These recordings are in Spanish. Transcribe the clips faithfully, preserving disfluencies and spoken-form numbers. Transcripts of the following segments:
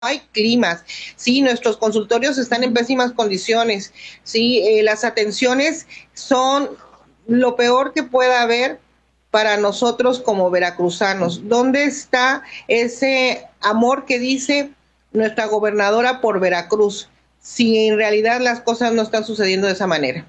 hay climas, sí, nuestros consultorios están en pésimas condiciones, sí, eh, las atenciones son lo peor que pueda haber para nosotros como veracruzanos. ¿Dónde está ese amor que dice nuestra gobernadora por Veracruz, si en realidad las cosas no están sucediendo de esa manera?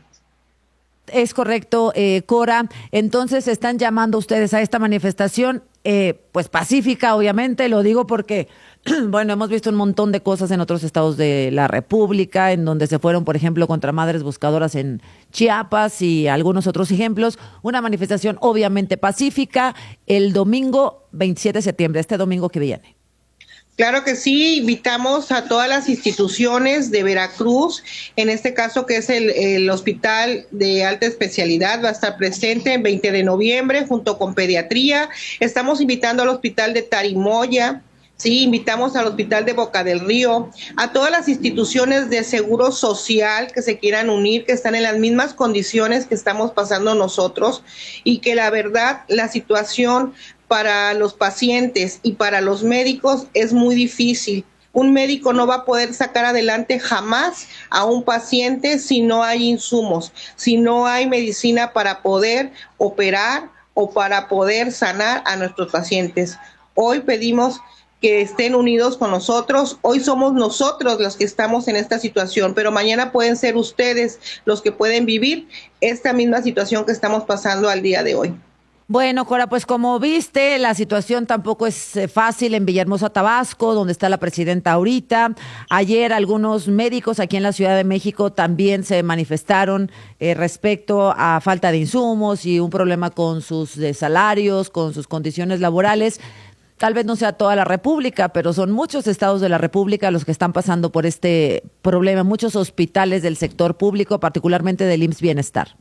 Es correcto, eh, Cora. Entonces están llamando ustedes a esta manifestación, eh, pues pacífica, obviamente. Lo digo porque, bueno, hemos visto un montón de cosas en otros estados de la República, en donde se fueron, por ejemplo, contra madres buscadoras en Chiapas y algunos otros ejemplos. Una manifestación obviamente pacífica el domingo veintisiete de septiembre, este domingo que viene. Claro que sí, invitamos a todas las instituciones de Veracruz, en este caso que es el, el Hospital de Alta Especialidad, va a estar presente el veinte de noviembre junto con Pediatría. Estamos invitando al Hospital de Tarimoya, sí, invitamos al Hospital de Boca del Río, a todas las instituciones de seguro social que se quieran unir, que están en las mismas condiciones que estamos pasando nosotros y que la verdad, la situación para los pacientes y para los médicos es muy difícil. Un médico no va a poder sacar adelante jamás a un paciente si no hay insumos, si no hay medicina para poder operar o para poder sanar a nuestros pacientes. Hoy pedimos que estén unidos con nosotros. Hoy somos nosotros los que estamos en esta situación, pero mañana pueden ser ustedes los que pueden vivir esta misma situación que estamos pasando al día de hoy. Bueno, Cora, pues como viste, la situación tampoco es eh, fácil en Villahermosa, Tabasco, donde está la presidenta ahorita. Ayer algunos médicos aquí en la Ciudad de México también se manifestaron eh, respecto a falta de insumos y un problema con sus eh, salarios, con sus condiciones laborales. Tal vez no sea toda la República, pero son muchos estados de la República los que están pasando por este problema, muchos hospitales del sector público, particularmente del I M S S Bienestar.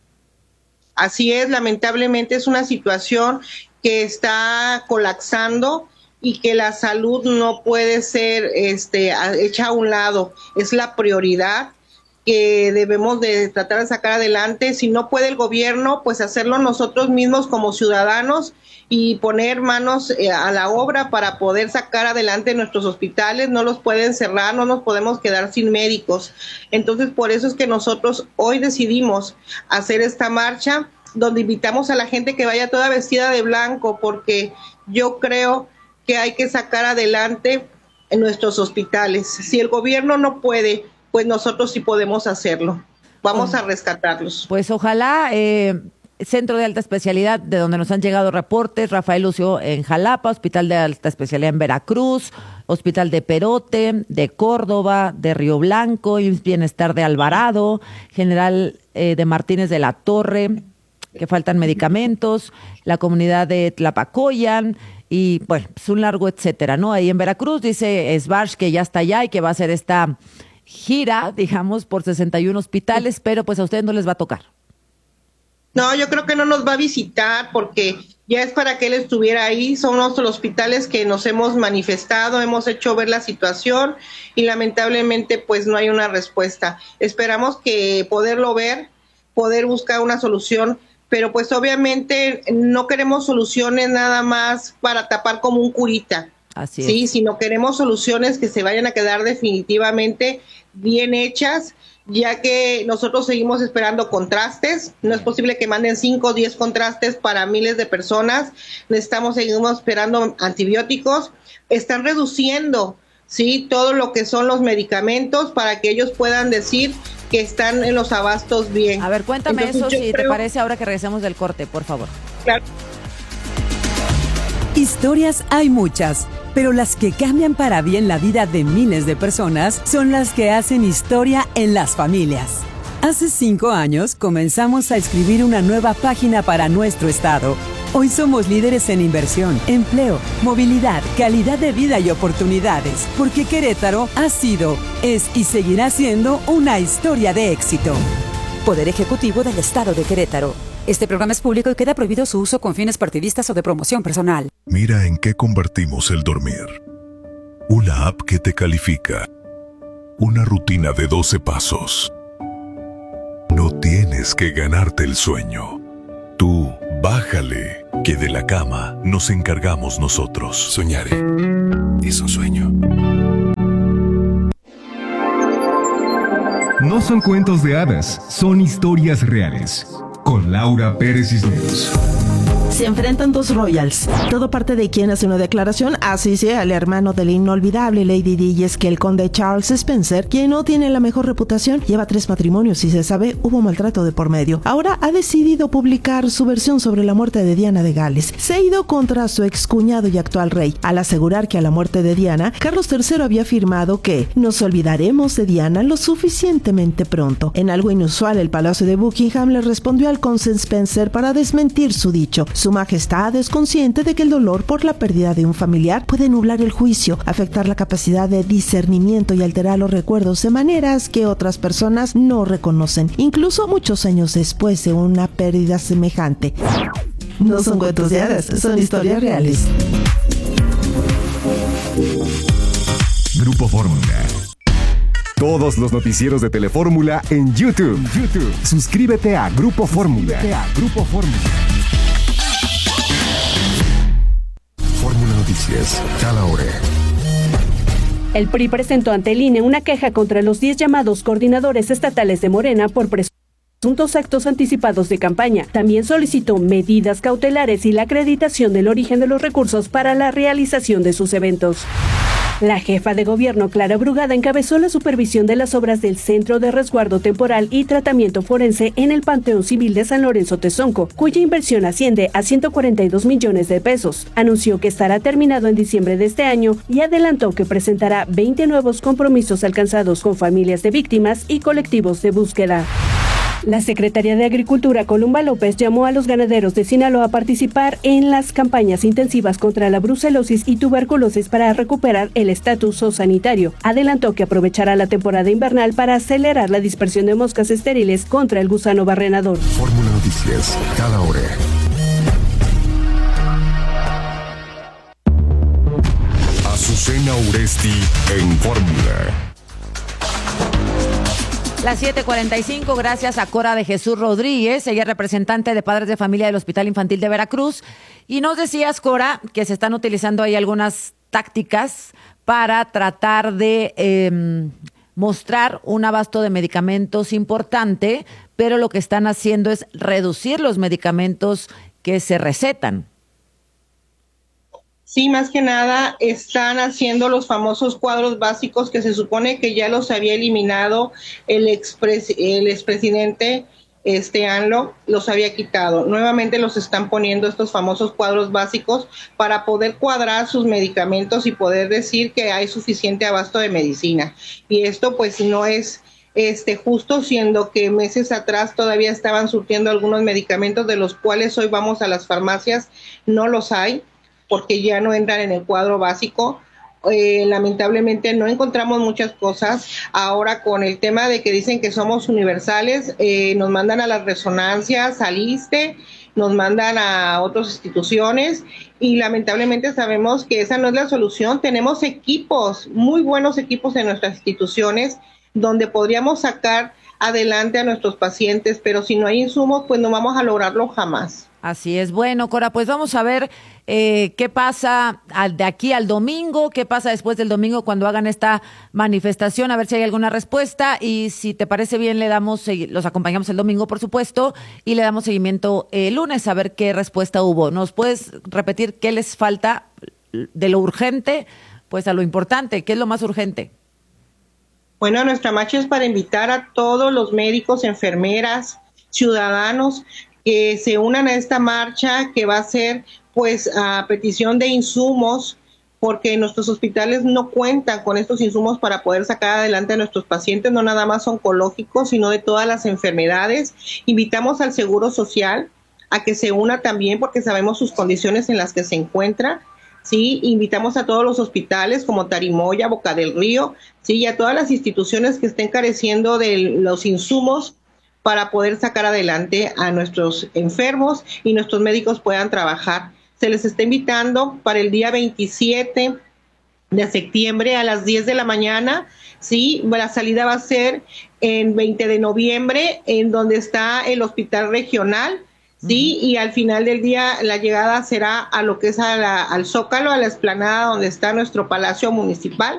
Así es, lamentablemente es una situación que está colapsando y que la salud no puede ser este, hecha a un lado. Es la prioridad que debemos de tratar de sacar adelante. Si no puede el gobierno, pues hacerlo nosotros mismos como ciudadanos y poner manos eh, a la obra para poder sacar adelante nuestros hospitales. No los pueden cerrar, no nos podemos quedar sin médicos. Entonces, por eso es que nosotros hoy decidimos hacer esta marcha donde invitamos a la gente que vaya toda vestida de blanco, porque yo creo que hay que sacar adelante en nuestros hospitales. Si el gobierno no puede, pues nosotros sí podemos hacerlo. Vamos a rescatarlos. Pues ojalá, eh, Centro de Alta Especialidad, de donde nos han llegado reportes, Rafael Lucio en Jalapa, Hospital de Alta Especialidad en Veracruz, Hospital de Perote, de Córdoba, de Río Blanco, I M S S Bienestar de Alvarado, General eh, de Martínez de la Torre, que faltan medicamentos, la comunidad de Tlapacoyan, y bueno, pues un largo etcétera, ¿no? Ahí en Veracruz dice Sbarch que ya está allá y que va a hacer esta gira, digamos, por sesenta y uno hospitales, pero pues a ustedes no les va a tocar. No, yo creo que no nos va a visitar porque ya es para que él estuviera ahí. Son los hospitales que nos hemos manifestado, hemos hecho ver la situación y lamentablemente pues no hay una respuesta. Esperamos que poderlo ver, poder buscar una solución, pero pues obviamente no queremos soluciones nada más para tapar como un curita. Así es. Sí, sino queremos soluciones que se vayan a quedar definitivamente bien hechas, ya que nosotros seguimos esperando contrastes. No es posible que manden cinco o diez contrastes para miles de personas. Necesitamos, seguimos esperando antibióticos. Están reduciendo, sí, todo lo que son los medicamentos para que ellos puedan decir que están en los abastos bien. A ver, cuéntame Entonces, eso, si creo... te parece, ahora que regresemos del corte, por favor. Claro. Historias hay muchas, pero las que cambian para bien la vida de miles de personas son las que hacen historia en las familias. Hace cinco años comenzamos a escribir una nueva página para nuestro estado. Hoy somos líderes en inversión, empleo, movilidad, calidad de vida y oportunidades, porque Querétaro ha sido, es y seguirá siendo una historia de éxito. Poder Ejecutivo del Estado de Querétaro. Este programa es público y queda prohibido su uso con fines partidistas o de promoción personal. Mira en qué convertimos el dormir. Una app que te califica. Una rutina de doce pasos. No tienes que ganarte el sueño. Tú, bájale, que de la cama nos encargamos nosotros. Soñaré. Es un sueño. No son cuentos de hadas, son historias reales. Con Laura Pérez Cisneros. Se enfrentan dos royals. Todo parte de quien hace una declaración, así sea el hermano de la inolvidable Lady Di, y es que el conde Charles Spencer, quien no tiene la mejor reputación, lleva tres matrimonios y se sabe hubo maltrato de por medio. Ahora ha decidido publicar su versión sobre la muerte de Diana de Gales. Se ha ido contra su excuñado y actual rey, al asegurar que a la muerte de Diana, Carlos tercero había afirmado que nos olvidaremos de Diana lo suficientemente pronto. En algo inusual, el Palacio de Buckingham le respondió al conde Spencer para desmentir su dicho. Su majestad es consciente de que el dolor por la pérdida de un familiar puede nublar el juicio, afectar la capacidad de discernimiento y alterar los recuerdos de maneras que otras personas no reconocen, incluso muchos años después de una pérdida semejante. No son cuentos de hadas, son historias reales. Grupo Fórmula. Todos los noticieros de Telefórmula en YouTube. YouTube. Suscríbete a Grupo Fórmula. Grupo Fórmula. Fórmula Noticias, cada hora. El P R I presentó ante el I N E una queja contra los diez llamados coordinadores estatales de Morena por presuntos actos anticipados de campaña. También solicitó medidas cautelares y la acreditación del origen de los recursos para la realización de sus eventos. La jefa de gobierno, Clara Brugada, encabezó la supervisión de las obras del Centro de Resguardo Temporal y Tratamiento Forense en el Panteón Civil de San Lorenzo Tezonco, cuya inversión asciende a ciento cuarenta y dos millones de pesos. Anunció que estará terminado en diciembre de este año y adelantó que presentará veinte nuevos compromisos alcanzados con familias de víctimas y colectivos de búsqueda. La Secretaría de Agricultura, Columba López, llamó a los ganaderos de Sinaloa a participar en las campañas intensivas contra la brucelosis y tuberculosis para recuperar el estatus sanitario. Adelantó que aprovechará la temporada invernal para acelerar la dispersión de moscas estériles contra el gusano barrenador. Fórmula Noticias, cada hora. Azucena Uresti en Fórmula. Las siete cuarenta y cinco, gracias a Cora de Jesús Rodríguez, ella es representante de Padres de Familia del Hospital Infantil de Veracruz. Y nos decías, Cora, que se están utilizando ahí algunas tácticas para tratar de eh, mostrar un abasto de medicamentos importante, pero lo que están haciendo es reducir los medicamentos que se recetan. Sí, más que nada están haciendo los famosos cuadros básicos que se supone que ya los había eliminado el expres, el expresidente este ANLO, los había quitado. Nuevamente los están poniendo estos famosos cuadros básicos para poder cuadrar sus medicamentos y poder decir que hay suficiente abasto de medicina. Y esto pues no es este justo, siendo que meses atrás todavía estaban surtiendo algunos medicamentos de los cuales hoy vamos a las farmacias, no los hay, porque ya no entran en el cuadro básico. Eh, lamentablemente no encontramos muchas cosas. Ahora con el tema de que dicen que somos universales, eh, nos mandan a las resonancias, al ISSSTE, nos mandan a otras instituciones y lamentablemente sabemos que esa no es la solución. Tenemos equipos, muy buenos equipos en nuestras instituciones donde podríamos sacar adelante a nuestros pacientes, pero si no hay insumos, pues no vamos a lograrlo jamás. Así es. Bueno, Cora, pues vamos a ver eh, qué pasa al, de aquí al domingo, qué pasa después del domingo cuando hagan esta manifestación, a ver si hay alguna respuesta y si te parece bien le damos, los acompañamos el domingo, por supuesto, y le damos seguimiento el lunes a ver qué respuesta hubo. ¿Nos puedes repetir qué les falta de lo urgente, pues a lo importante? ¿Qué es lo más urgente? Bueno, nuestra marcha es para invitar a todos los médicos, enfermeras, ciudadanos que se unan a esta marcha que va a ser pues a petición de insumos, porque nuestros hospitales no cuentan con estos insumos para poder sacar adelante a nuestros pacientes, no nada más oncológicos, sino de todas las enfermedades. Invitamos al Seguro Social a que se una también porque sabemos sus condiciones en las que se encuentra. Sí, invitamos a todos los hospitales como Tarimoya, Boca del Río, sí, y a todas las instituciones que estén careciendo de los insumos para poder sacar adelante a nuestros enfermos y nuestros médicos puedan trabajar. Se les está invitando para el día veintisiete de septiembre a las diez de la mañana, sí, la salida va a ser en veinte de noviembre, en donde está el hospital regional, sí, uh-huh. Y al final del día la llegada será a lo que es a la, al Zócalo, a la explanada donde está nuestro Palacio Municipal,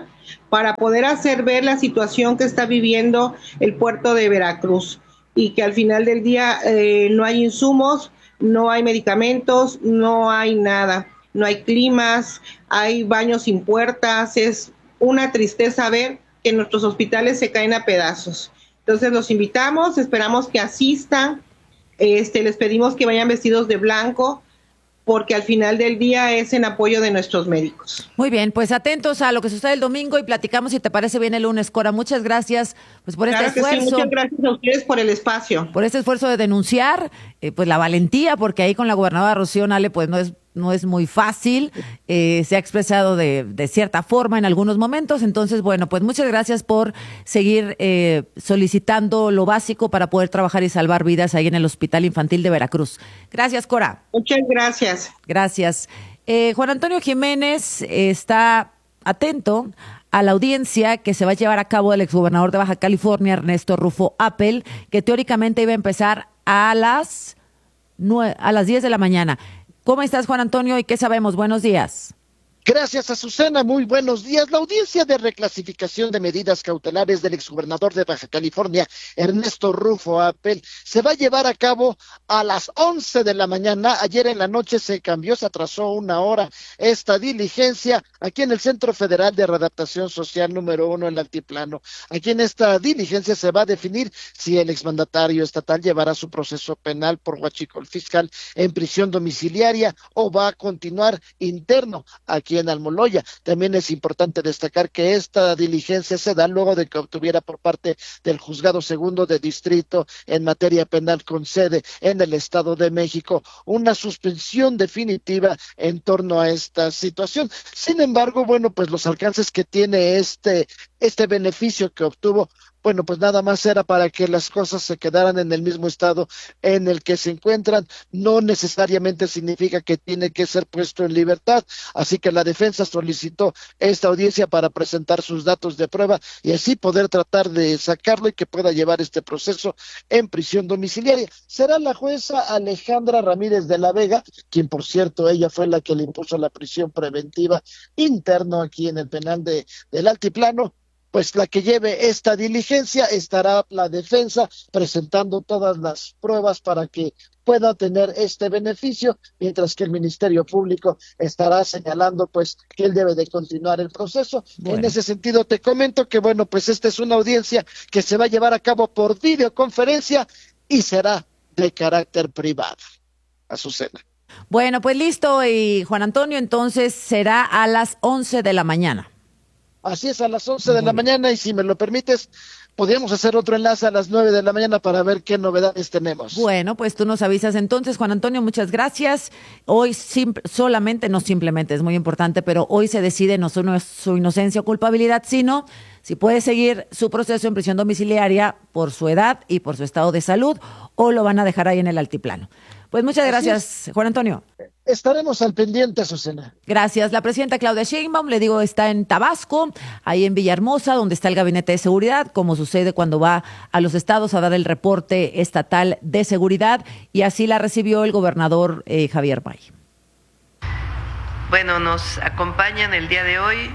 para poder hacer ver la situación que está viviendo el puerto de Veracruz y que al final del día eh, no hay insumos, no hay medicamentos, no hay nada, no hay climas, hay baños sin puertas, es una tristeza ver que nuestros hospitales se caen a pedazos. Entonces los invitamos, esperamos que asistan, este, les pedimos que vayan vestidos de blanco, porque al final del día es en apoyo de nuestros médicos. Muy bien, pues atentos a lo que sucede el domingo y platicamos si te parece bien el lunes, Cora. Muchas gracias pues por claro este esfuerzo. Sí, muchas gracias a ustedes por el espacio. Por este esfuerzo de denunciar, eh, pues la valentía, porque ahí con la gobernadora Rocío Nale pues no es no es muy fácil, eh, se ha expresado de, de cierta forma en algunos momentos, entonces bueno, pues muchas gracias por seguir eh, solicitando lo básico para poder trabajar y salvar vidas ahí en el Hospital Infantil de Veracruz. Gracias, Cora. Muchas gracias. Gracias. Eh, Juan Antonio Jiménez eh, está atento a la audiencia que se va a llevar a cabo el exgobernador de Baja California, Ernesto Rufo Appel, que teóricamente iba a empezar a las, nueve, a las diez de la mañana. ¿Cómo estás, Juan Antonio, y qué sabemos? Buenos días. Gracias, Azucena. Muy buenos días. La audiencia de reclasificación de medidas cautelares del exgobernador de Baja California, Ernesto Rufo Appel, se va a llevar a cabo a las once de la mañana. Ayer en la noche se cambió, se atrasó una hora esta diligencia aquí en el Centro Federal de Readaptación Social número uno en el Altiplano. Aquí en esta diligencia se va a definir si el exmandatario estatal llevará su proceso penal por huachicol fiscal en prisión domiciliaria o va a continuar interno aquí en Almoloya. También es importante destacar que esta diligencia se da luego de que obtuviera por parte del Juzgado Segundo de Distrito en materia penal con sede en el Estado de México una suspensión definitiva en torno a esta situación. Sin embargo, bueno, pues los alcances que tiene este este beneficio que obtuvo, bueno, pues nada más era para que las cosas se quedaran en el mismo estado en el que se encuentran, no necesariamente significa que tiene que ser puesto en libertad, así que la defensa solicitó esta audiencia para presentar sus datos de prueba y así poder tratar de sacarlo y que pueda llevar este proceso en prisión domiciliaria. Será la jueza Alejandra Ramírez de la Vega, quien por cierto ella fue la que le impuso la prisión preventiva interno aquí en el penal de, del Altiplano, pues la que lleve esta diligencia. Estará la defensa presentando todas las pruebas para que pueda tener este beneficio, mientras que el Ministerio Público estará señalando pues que él debe de continuar el proceso. Bueno. En ese sentido te comento que bueno, pues esta es una audiencia que se va a llevar a cabo por videoconferencia y será de carácter privado. Azucena. Bueno, pues listo, y Juan Antonio, entonces será a las once de la mañana. Así es, a las once de la mañana, y si me lo permites, podríamos hacer otro enlace a las nueve de la mañana para ver qué novedades tenemos. Bueno, pues tú nos avisas entonces, Juan Antonio, muchas gracias. Hoy sim- solamente, no simplemente, es muy importante, pero hoy se decide no solo su inocencia o culpabilidad, sino si puede seguir su proceso en prisión domiciliaria por su edad y por su estado de salud, o lo van a dejar ahí en el altiplano. Pues muchas gracias, Juan Antonio. Estaremos al pendiente, Azucena. Gracias. La presidenta Claudia Sheinbaum, le digo, está en Tabasco, ahí en Villahermosa, donde está el Gabinete de Seguridad, como sucede cuando va a los estados a dar el reporte estatal de seguridad, y así la recibió el gobernador eh, Javier May. Bueno, nos acompañan el día de hoy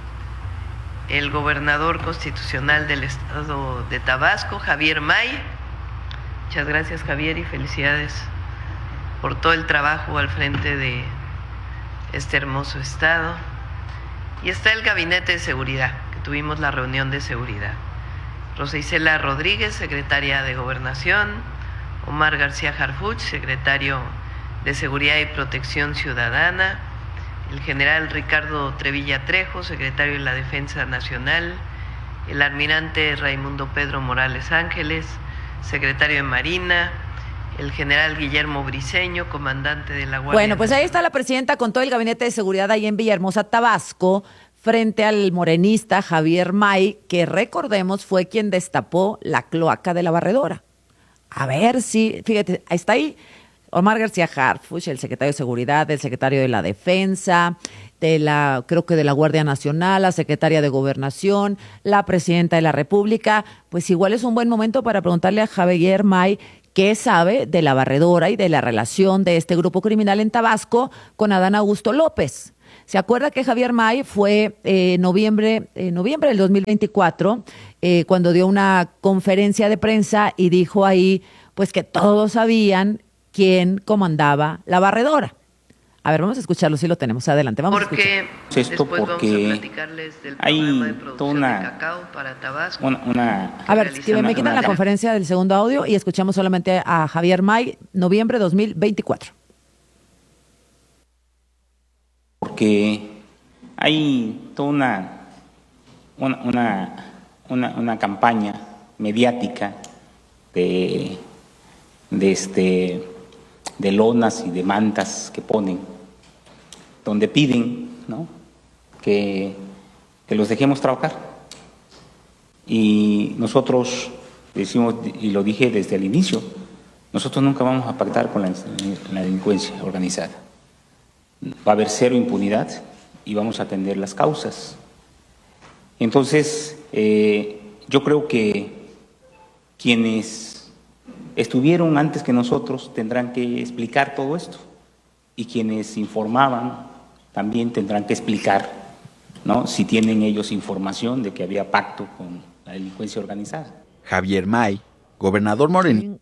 el gobernador constitucional del estado de Tabasco, Javier May. Muchas gracias, Javier, y felicidades por todo el trabajo al frente de este hermoso estado. Y está el Gabinete de Seguridad, que tuvimos la reunión de seguridad. Rosa Isela Rodríguez, secretaria de Gobernación, Omar García Harfuch, secretario de Seguridad y Protección Ciudadana, el general Ricardo Trevilla Trejo, secretario de la Defensa Nacional, el almirante Raimundo Pedro Morales Ángeles, secretario de Marina, el general Guillermo Briceño, comandante de la Guardia. Bueno, pues ahí está la presidenta con todo el Gabinete de Seguridad ahí en Villahermosa, Tabasco, frente al morenista Javier May, que recordemos fue quien destapó la cloaca de la barredora. A ver si, fíjate, ahí está ahí Omar García Harfuch, el secretario de Seguridad, el secretario de la Defensa, de la, creo que de la Guardia Nacional, la secretaria de Gobernación, la presidenta de la República. Pues igual es un buen momento para preguntarle a Javier May qué sabe de la barredora y de la relación de este grupo criminal en Tabasco con Adán Augusto López. ¿Se acuerda que Javier May fue en eh, noviembre, eh, noviembre del dos mil veinticuatro, eh, cuando dio una conferencia de prensa y dijo ahí pues que todos sabían quién comandaba la barredora? A ver, vamos a escucharlo, si lo tenemos. Adelante, vamos porque a escuchar. Esto después porque vamos a platicarles del programa de producción una, de cacao para Tabasco. Una, una, a ver, que me quitan la ya. conferencia del segundo audio y escuchamos solamente a Javier May, noviembre dos mil veinticuatro. Porque hay toda una, una, una, una, una campaña mediática de, de, este, de lonas y de mantas que ponen, donde piden, ¿no?, que, que los dejemos trabajar. Y nosotros decimos, y lo dije desde el inicio, nosotros nunca vamos a pactar con la, la delincuencia organizada. Va a haber cero impunidad y vamos a atender las causas. Entonces, eh, yo creo que quienes estuvieron antes que nosotros tendrán que explicar todo esto, y quienes informaban también tendrán que explicar, ¿no?, si tienen ellos información de que había pacto con la delincuencia organizada. Javier May, gobernador Morena.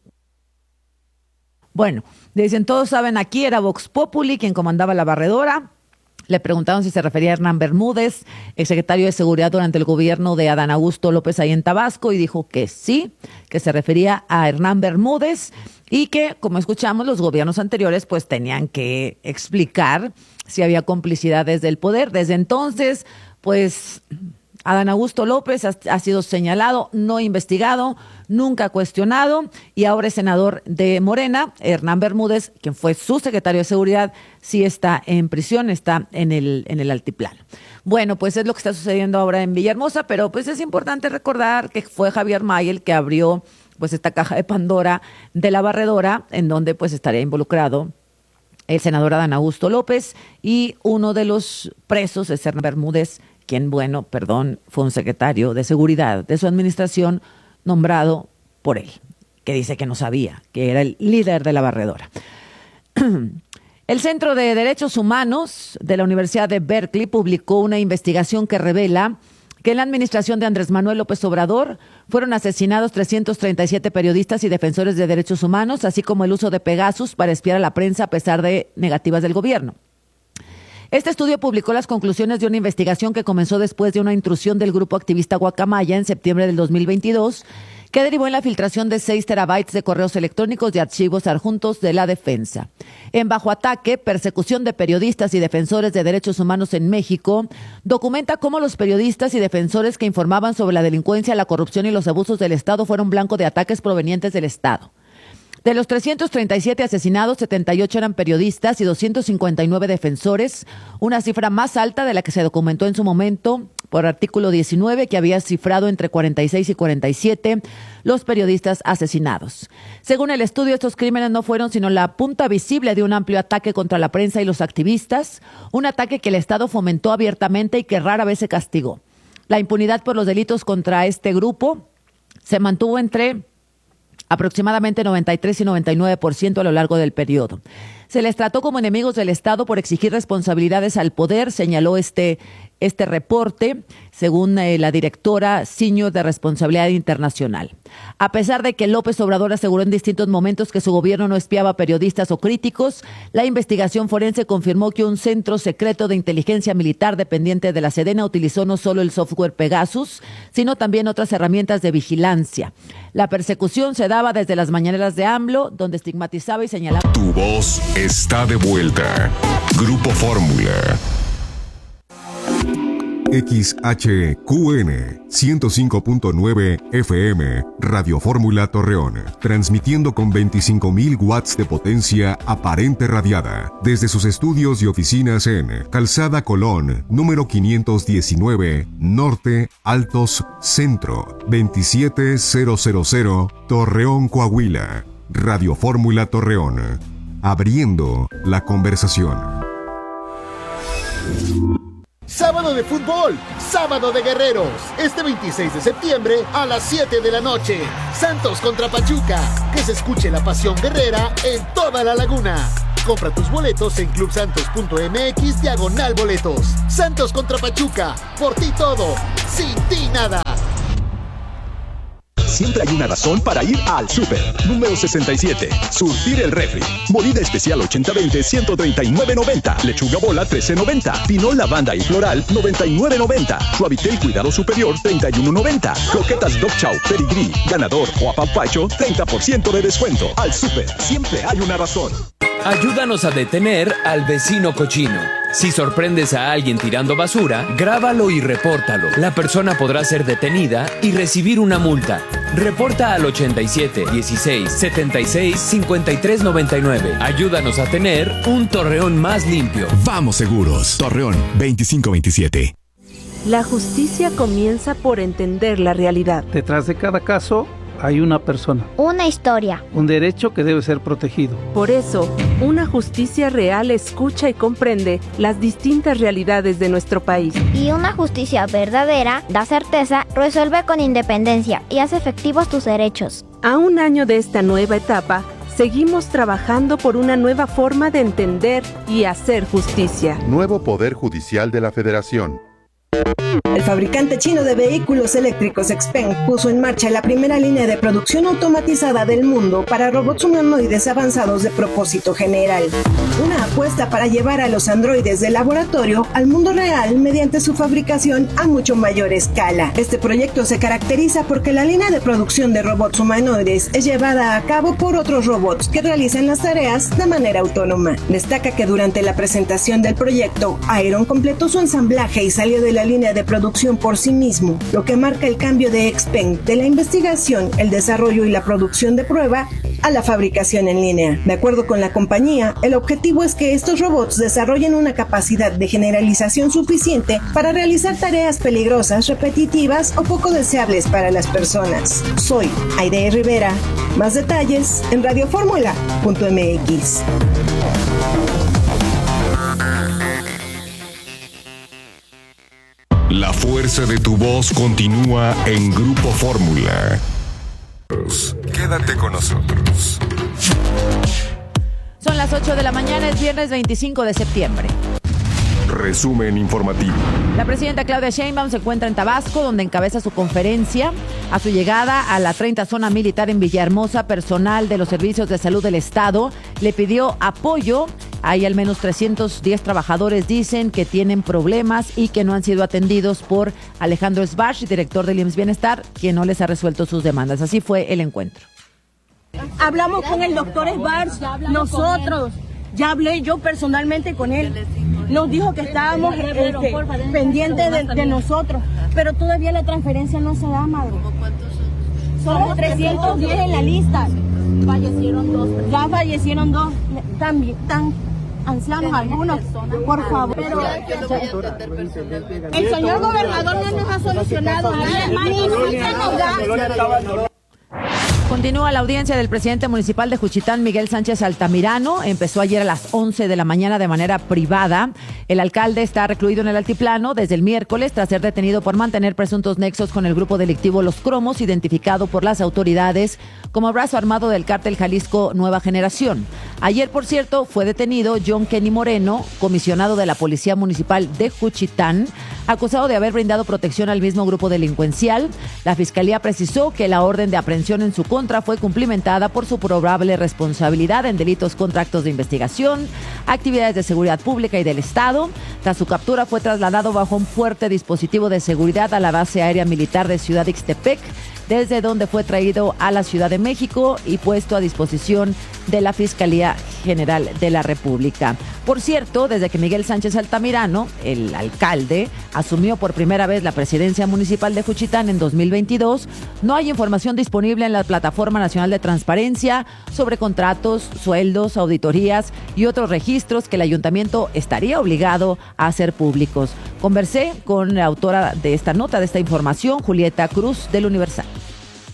Bueno, dicen, todos saben, aquí era Vox Populi quien comandaba la barredora. Le preguntaron si se refería a Hernán Bermúdez, el secretario de Seguridad durante el gobierno de Adán Augusto López ahí en Tabasco, y dijo que sí, que se refería a Hernán Bermúdez y que, como escuchamos, los gobiernos anteriores pues tenían que explicar si había complicidades del poder. Desde entonces, pues Adán Augusto López ha, ha sido señalado, no investigado, nunca cuestionado, y ahora es senador de Morena. Hernán Bermúdez, quien fue su secretario de Seguridad, sí está en prisión, está en el, en el altiplano. Bueno, pues es lo que está sucediendo ahora en Villahermosa, pero pues es importante recordar que fue Javier May el que abrió pues esta caja de Pandora de la barredora, en donde pues estaría involucrado el senador Adán Augusto López, y uno de los presos es Hernán Bermúdez, quien, bueno, perdón, fue un secretario de Seguridad de su administración nombrado por él, que dice que no sabía, que era el líder de la barredora. El Centro de Derechos Humanos de la Universidad de Berkeley publicó una investigación que revela que en la administración de Andrés Manuel López Obrador fueron asesinados trescientos treinta y siete periodistas y defensores de derechos humanos, así como el uso de Pegasus para espiar a la prensa a pesar de negativas del gobierno. Este estudio publicó las conclusiones de una investigación que comenzó después de una intrusión del grupo activista Guacamaya en septiembre del dos mil veintidós, que derivó en la filtración de seis terabytes de correos electrónicos y archivos adjuntos de la defensa. En Bajo Ataque, persecución de periodistas y defensores de derechos humanos en México, documenta cómo los periodistas y defensores que informaban sobre la delincuencia, la corrupción y los abusos del Estado fueron blanco de ataques provenientes del Estado. De los trescientos treinta y siete asesinados, setenta y ocho eran periodistas y doscientos cincuenta y nueve defensores, una cifra más alta de la que se documentó en su momento por artículo diecinueve, que había cifrado entre cuarenta y seis y cuarenta y siete los periodistas asesinados. Según el estudio, estos crímenes no fueron sino la punta visible de un amplio ataque contra la prensa y los activistas, un ataque que el Estado fomentó abiertamente y que rara vez se castigó. La impunidad por los delitos contra este grupo se mantuvo entre aproximadamente noventa y tres y noventa y nueve por ciento a lo largo del periodo. Se les trató como enemigos del Estado por exigir responsabilidades al poder, señaló este, este reporte, según eh, la directora senior de Responsabilidad Internacional. A pesar de que López Obrador aseguró en distintos momentos que su gobierno no espiaba a periodistas o críticos, la investigación forense confirmó que un centro secreto de inteligencia militar dependiente de la Sedena utilizó no solo el software Pegasus, sino también otras herramientas de vigilancia. La persecución se daba desde las mañaneras de AMLO, donde estigmatizaba y señalaba. Tu voz está de vuelta. Grupo Fórmula. X H Q N ciento cinco punto nueve F M, Radio Fórmula Torreón, transmitiendo con veinticinco mil watts de potencia aparente radiada, desde sus estudios y oficinas en Calzada Colón, número quinientos diecinueve, Norte, Altos, Centro, veintisiete mil, Torreón, Coahuila. Radio Fórmula Torreón, abriendo la conversación. Sábado de fútbol, sábado de guerreros, este veintiséis de septiembre a las siete de la noche. Santos contra Pachuca, que se escuche la pasión guerrera en toda la laguna. Compra tus boletos en clubsantos.mx diagonal boletos. Santos contra Pachuca. Por ti todo. Sin ti nada. Siempre hay una razón para ir al súper. Número sesenta y siete. Surtir el refri. Molida especial ochenta veinte, ciento treinta y nueve noventa. Lechuga bola, trece noventa. Pinol lavanda y floral, noventa y nueve noventa. Suavitel cuidado superior, treinta y uno noventa. Croquetas Dog Chow, Pedigrí, ganador o apapacho, treinta por ciento de descuento. Al súper, siempre hay una razón. Ayúdanos a detener al vecino cochino. Si sorprendes a alguien tirando basura, grábalo y repórtalo. La persona podrá ser detenida y recibir una multa. Reporta al ochenta y siete, dieciséis, setenta y seis, cincuenta y tres noventa y nueve. Ayúdanos a tener un Torreón más limpio. Vamos seguros. Torreón veinticinco veintisiete. La justicia comienza por entender la realidad. Detrás de cada caso hay una persona. Una historia. Un derecho que debe ser protegido. Por eso, una justicia real escucha y comprende las distintas realidades de nuestro país. Y una justicia verdadera da certeza, resuelve con independencia y hace efectivos tus derechos. A un año de esta nueva etapa, seguimos trabajando por una nueva forma de entender y hacer justicia. Nuevo Poder Judicial de la Federación. El fabricante chino de vehículos eléctricos Xpeng puso en marcha la primera línea de producción automatizada del mundo para robots humanoides avanzados de propósito general. Una apuesta para llevar a los androides del laboratorio al mundo real mediante su fabricación a mucho mayor escala. Este proyecto se caracteriza porque la línea de producción de robots humanoides es llevada a cabo por otros robots que realizan las tareas de manera autónoma. Destaca que durante la presentación del proyecto, Iron completó su ensamblaje y salió de la línea de producción por sí mismo, lo que marca el cambio de Xpeng de la investigación, el desarrollo y la producción de prueba a la fabricación en línea. De acuerdo con la compañía, el objetivo es que estos robots desarrollen una capacidad de generalización suficiente para realizar tareas peligrosas, repetitivas o poco deseables para las personas. Soy Aide Rivera. Más detalles en radioformula punto m x. La fuerza de tu voz continúa en Grupo Fórmula. Quédate con nosotros. Son las ocho de la mañana, es viernes veinticinco de septiembre. Resumen informativo. La presidenta Claudia Sheinbaum se encuentra en Tabasco, donde encabeza su conferencia. A su llegada a la treinta Zona Militar en Villahermosa, personal de los servicios de salud del Estado le pidió apoyo. Hay al menos trescientos diez trabajadores, dicen, que tienen problemas y que no han sido atendidos por Alejandro Sbarch, director del I M S S Bienestar, quien no les ha resuelto sus demandas. Así fue el encuentro. Hablamos con el doctor Sbarch, nosotros, ya hablé yo personalmente con él. Nos dijo que estábamos este, pendientes de, de nosotros, pero todavía la transferencia no se da, madre. Somos trescientos diez en la lista. Fallecieron dos. Ya fallecieron dos. También tan ancianos algunos. Por favor. Pero el señor gobernador no nos ha solucionado nada. Continúa la audiencia del presidente municipal de Juchitán, Miguel Sánchez Altamirano. Empezó ayer a las once de la mañana de manera privada. El alcalde está recluido en el altiplano desde el miércoles tras ser detenido por mantener presuntos nexos con el grupo delictivo Los Cromos, identificado por las autoridades como brazo armado del cártel Jalisco Nueva Generación. Ayer, por cierto, fue detenido John Kenny Moreno, comisionado de la Policía Municipal de Juchitán, acusado de haber brindado protección al mismo grupo delincuencial. La Fiscalía precisó que la orden de aprehensión en su contra fue cumplimentada por su probable responsabilidad en delitos contra actos de investigación, actividades de seguridad pública y del Estado. Tras su captura fue trasladado bajo un fuerte dispositivo de seguridad a la base aérea militar de Ciudad Ixtepec, desde donde fue traído a la Ciudad de México y puesto a disposición de la Fiscalía General de la República. Por cierto, desde que Miguel Sánchez Altamirano, el alcalde, asumió por primera vez la presidencia municipal de Juchitán en dos mil veintidós, no hay información disponible en la Plataforma Nacional de Transparencia sobre contratos, sueldos, auditorías y otros registros que el ayuntamiento estaría obligado a hacer públicos. Conversé con la autora de esta nota, de esta información, Julieta Cruz, del Universal. Estas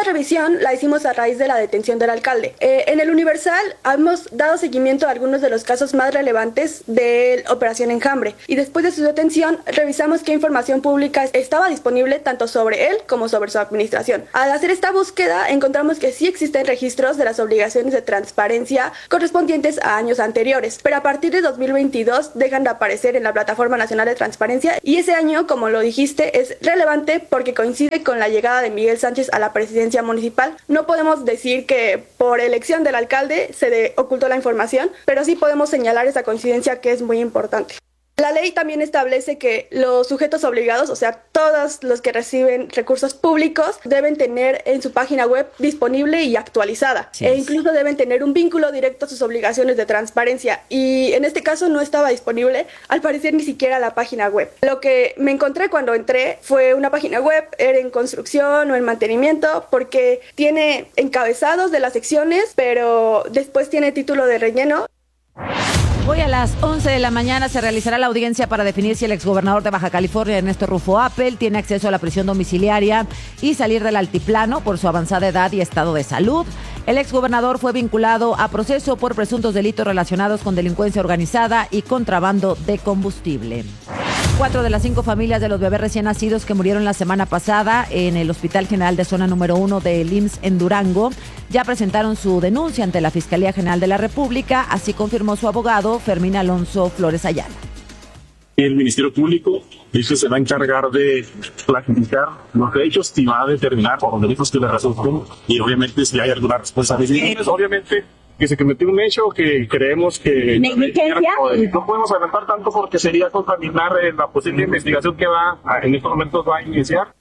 revisión la hicimos a raíz de la detención del alcalde. Eh, en el Universal hemos dado seguimiento a algunos de los casos más relevantes de Operación Enjambre y después de su detención revisamos qué información pública estaba disponible tanto sobre él como sobre su administración. Al hacer esta búsqueda encontramos que sí existen registros de las obligaciones de transparencia correspondientes a años anteriores, pero a partir de dos mil veintidós dejan de aparecer en la Plataforma Nacional de Transparencia y ese año, como lo dijiste, es relevante porque coincide con la llegada de Miguel Sánchez a la presidencia municipal. No podemos decir que por elección del alcalde se de, ocultó la información, pero sí podemos señalar esa coincidencia que es muy importante. La ley también establece que los sujetos obligados, o sea, todos los que reciben recursos públicos, deben tener en su página web disponible y actualizada. Sí, e incluso deben tener un vínculo directo a sus obligaciones de transparencia. Y en este caso no estaba disponible, al parecer, ni siquiera la página web. Lo que me encontré cuando entré fue una página web, era en construcción o en mantenimiento, porque tiene encabezados de las secciones, pero después tiene título de relleno. Hoy a las once de la mañana se realizará la audiencia para definir si el exgobernador de Baja California, Ernesto Rufo Appel, tiene acceso a la prisión domiciliaria y salir del altiplano por su avanzada edad y estado de salud. El exgobernador fue vinculado a proceso por presuntos delitos relacionados con delincuencia organizada y contrabando de combustible. Cuatro de las cinco familias de los bebés recién nacidos que murieron la semana pasada en el Hospital General de Zona número uno del I M S S en Durango ya presentaron su denuncia ante la Fiscalía General de la República, así confirmó su abogado Fermín Alonso Flores Ayala. El Ministerio Público dice que se va a encargar de clasificar los hechos y va a determinar por los delitos que le resulten y obviamente si hay alguna responsabilidad, obviamente que se cometió un hecho que creemos que negligencia. No podemos adelantar tanto porque sería contaminar eh, la posible investigación que va a, en estos momentos va a iniciar.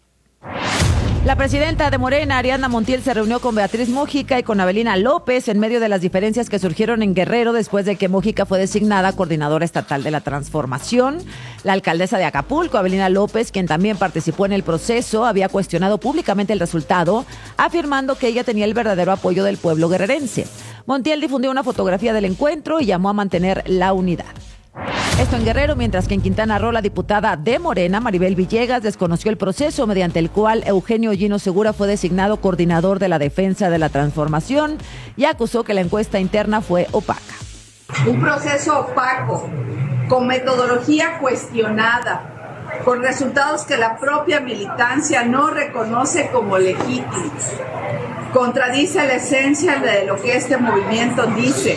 La presidenta de Morena, Ariadna Montiel, se reunió con Beatriz Mójica y con Abelina López en medio de las diferencias que surgieron en Guerrero después de que Mójica fue designada coordinadora estatal de la transformación. La alcaldesa de Acapulco, Abelina López, quien también participó en el proceso, había cuestionado públicamente el resultado, afirmando que ella tenía el verdadero apoyo del pueblo guerrerense. Montiel difundió una fotografía del encuentro y llamó a mantener la unidad. Esto en Guerrero, mientras que en Quintana Roo la diputada de Morena, Maribel Villegas, desconoció el proceso mediante el cual Eugenio Gino Segura fue designado coordinador de la defensa de la transformación y acusó que la encuesta interna fue opaca. Un proceso opaco, con metodología cuestionada, con resultados que la propia militancia no reconoce como legítimos. Contradice la esencia de lo que este movimiento dice.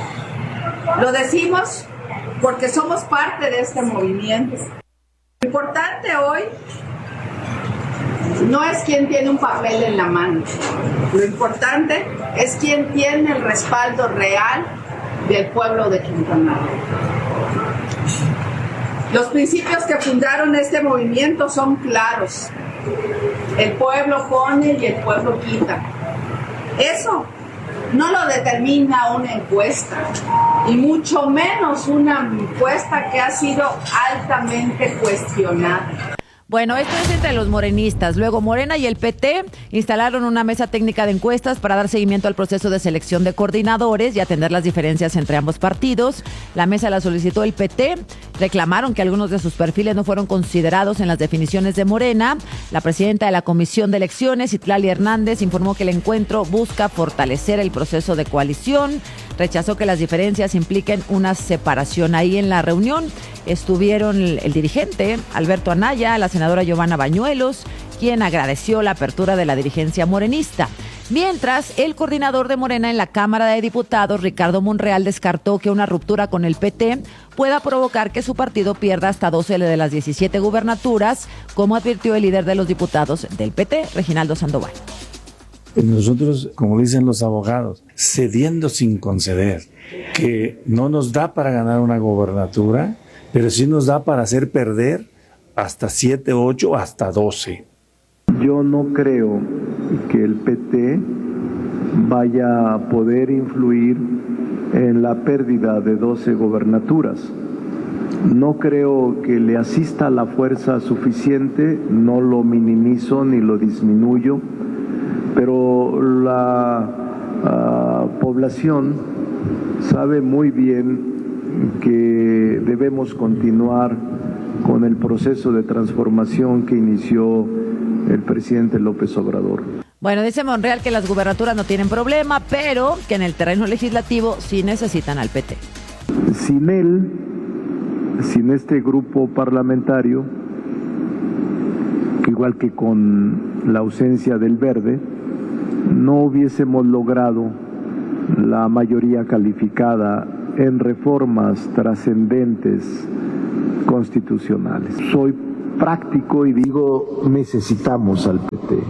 Lo decimos porque somos parte de este movimiento. Lo importante hoy no es quién tiene un papel en la mano. Lo importante es quién tiene el respaldo real del pueblo de Quintana Roo. Los principios que fundaron este movimiento son claros. El pueblo pone y el pueblo quita. Eso no lo determina una encuesta, y mucho menos una encuesta que ha sido altamente cuestionada. Bueno, esto es entre los morenistas. Luego Morena y el P T instalaron una mesa técnica de encuestas para dar seguimiento al proceso de selección de coordinadores y atender las diferencias entre ambos partidos. La mesa la solicitó el P T. Reclamaron que algunos de sus perfiles no fueron considerados en las definiciones de Morena. La presidenta de la Comisión de Elecciones, Itlali Hernández, informó que el encuentro busca fortalecer el proceso de coalición. Rechazó que las diferencias impliquen una separación. Ahí en la reunión estuvieron el, el dirigente Alberto Anaya, la senadora Giovanna Bañuelos, quien agradeció la apertura de la dirigencia morenista. Mientras, el coordinador de Morena en la Cámara de Diputados, Ricardo Monreal, descartó que una ruptura con el P T pueda provocar que su partido pierda hasta doce de las diecisiete gubernaturas, como advirtió el líder de los diputados del P T, Reginaldo Sandoval. Nosotros, como dicen los abogados, cediendo sin conceder, que no nos da para ganar una gobernatura, pero sí nos da para hacer perder hasta siete, ocho, hasta doce. Yo no creo que el P T vaya a poder influir en la pérdida de doce gobernaturas. No creo que le asista la fuerza suficiente, no lo minimizo ni lo disminuyo, pero la uh, población sabe muy bien que debemos continuar con el proceso de transformación que inició el presidente López Obrador. Bueno, dice Monreal que las gubernaturas no tienen problema, pero que en el terreno legislativo sí necesitan al P T. Sin él, sin este grupo parlamentario, igual que con la ausencia del Verde, no hubiésemos logrado la mayoría calificada en reformas trascendentes constitucionales. Soy práctico y digo, necesitamos al P T.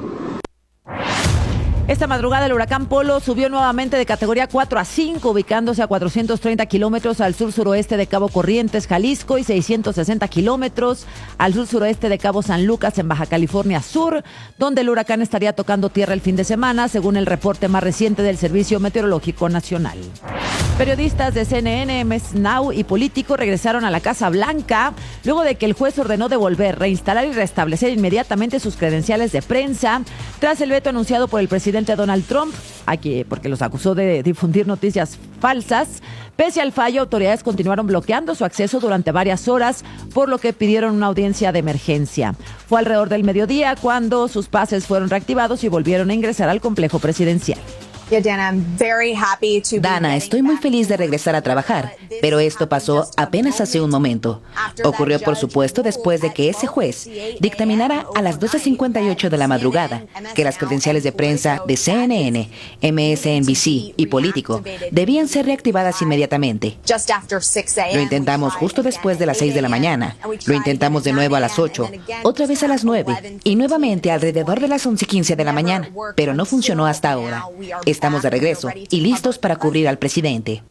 Esta madrugada el huracán Polo subió nuevamente de categoría cuatro a cinco, ubicándose a cuatrocientos treinta kilómetros al sur-suroeste de Cabo Corrientes, Jalisco, y seiscientos sesenta kilómetros al sur-suroeste de Cabo San Lucas, en Baja California Sur, donde el huracán estaría tocando tierra el fin de semana, según el reporte más reciente del Servicio Meteorológico Nacional. Periodistas de C N N, M S Now y Político regresaron a la Casa Blanca luego de que el juez ordenó devolver, reinstalar y restablecer inmediatamente sus credenciales de prensa tras el veto anunciado por el presidente Donald Trump, aquí porque los acusó de difundir noticias falsas. Pese al fallo, autoridades continuaron bloqueando su acceso durante varias horas, por lo que pidieron una audiencia de emergencia. Fue alrededor del mediodía cuando sus pases fueron reactivados y volvieron a ingresar al complejo presidencial. Dana, estoy muy feliz de regresar a trabajar, pero esto pasó apenas hace un momento. Ocurrió, por supuesto, después de que ese juez dictaminara a las doce cincuenta y ocho de la madrugada que las credenciales de prensa de C N N, M S N B C y Político debían ser reactivadas inmediatamente. Lo intentamos justo después de las seis de la mañana, lo intentamos de nuevo a las ocho, otra vez a las nueve y nuevamente alrededor de las once quince de la mañana, pero no funcionó hasta ahora. Estamos de regreso y listos para cubrir al presidente.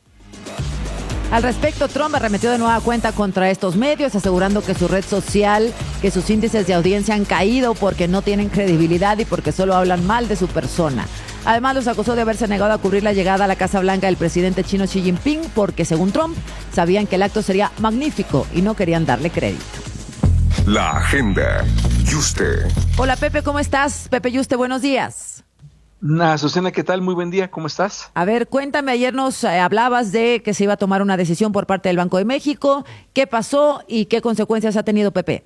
Al respecto, Trump arremetió de nueva cuenta contra estos medios, asegurando que su red social, que sus índices de audiencia han caído porque no tienen credibilidad y porque solo hablan mal de su persona. Además, los acusó de haberse negado a cubrir la llegada a la Casa Blanca del presidente chino Xi Jinping porque, según Trump, sabían que el acto sería magnífico y no querían darle crédito. La agenda. Yuste. Hola, Pepe, ¿cómo estás? Pepe Yuste, buenos días. Azucena, ¿qué tal? Muy buen día, ¿cómo estás? A ver, cuéntame, ayer nos eh, hablabas de que se iba a tomar una decisión por parte del Banco de México. ¿Qué pasó y qué consecuencias ha tenido, Pepe?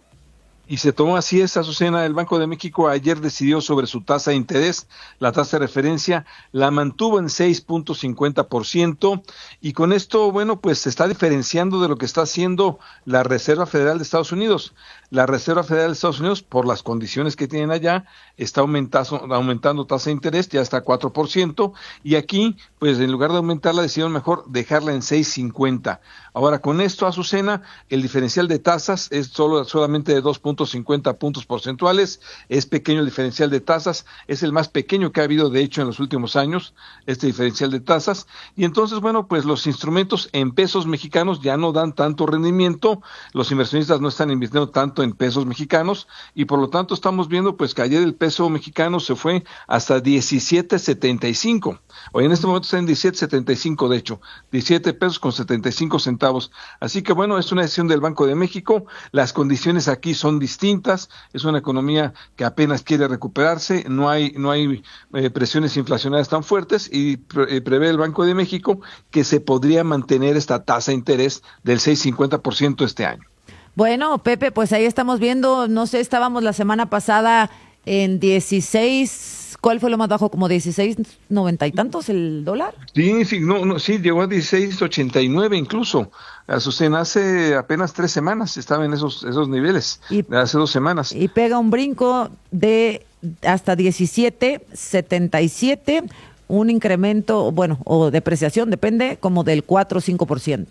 Y se tomó así es, Azucena. El Banco de México ayer decidió sobre su tasa de interés, la tasa de referencia, la mantuvo en seis punto cincuenta por ciento y con esto, bueno, pues se está diferenciando de lo que está haciendo la Reserva Federal de Estados Unidos. La Reserva Federal de Estados Unidos, por las condiciones que tienen allá, está aumentando, aumentando tasa de interés, ya está a cuatro por ciento, y aquí, pues en lugar de aumentarla, decidieron mejor dejarla en seis punto cincuenta. Ahora, con esto, Azucena, el diferencial de tasas es solo solamente de dos punto cincuenta puntos porcentuales, es pequeño el diferencial de tasas, es el más pequeño que ha habido, de hecho, en los últimos años, este diferencial de tasas, y entonces, bueno, pues los instrumentos en pesos mexicanos ya no dan tanto rendimiento, los inversionistas no están invirtiendo tanto en pesos mexicanos y por lo tanto estamos viendo pues que ayer el peso mexicano se fue hasta diecisiete setenta y cinco. Hoy en este momento está en diecisiete setenta y cinco, de hecho, diecisiete pesos con setenta y cinco centavos. Así que bueno, es una decisión del Banco de México, las condiciones aquí son distintas, es una economía que apenas quiere recuperarse, no hay no hay eh, presiones inflacionarias tan fuertes y pre- eh, prevé el Banco de México que se podría mantener esta tasa de interés del seis punto cincuenta por ciento este año. Bueno, Pepe, pues ahí estamos viendo, no sé, estábamos la semana pasada en dieciséis, ¿cuál fue lo más bajo? ¿Como dieciséis noventa y tantos el dólar? Sí, sí, no, no, sí, llegó a dieciséis ochenta y nueve incluso. Azucena, hace apenas tres semanas estaba en esos esos niveles, y, hace dos semanas. Y pega un brinco de hasta diecisiete setenta y siete, un incremento, bueno, o depreciación, depende, como del cuatro o cinco por ciento.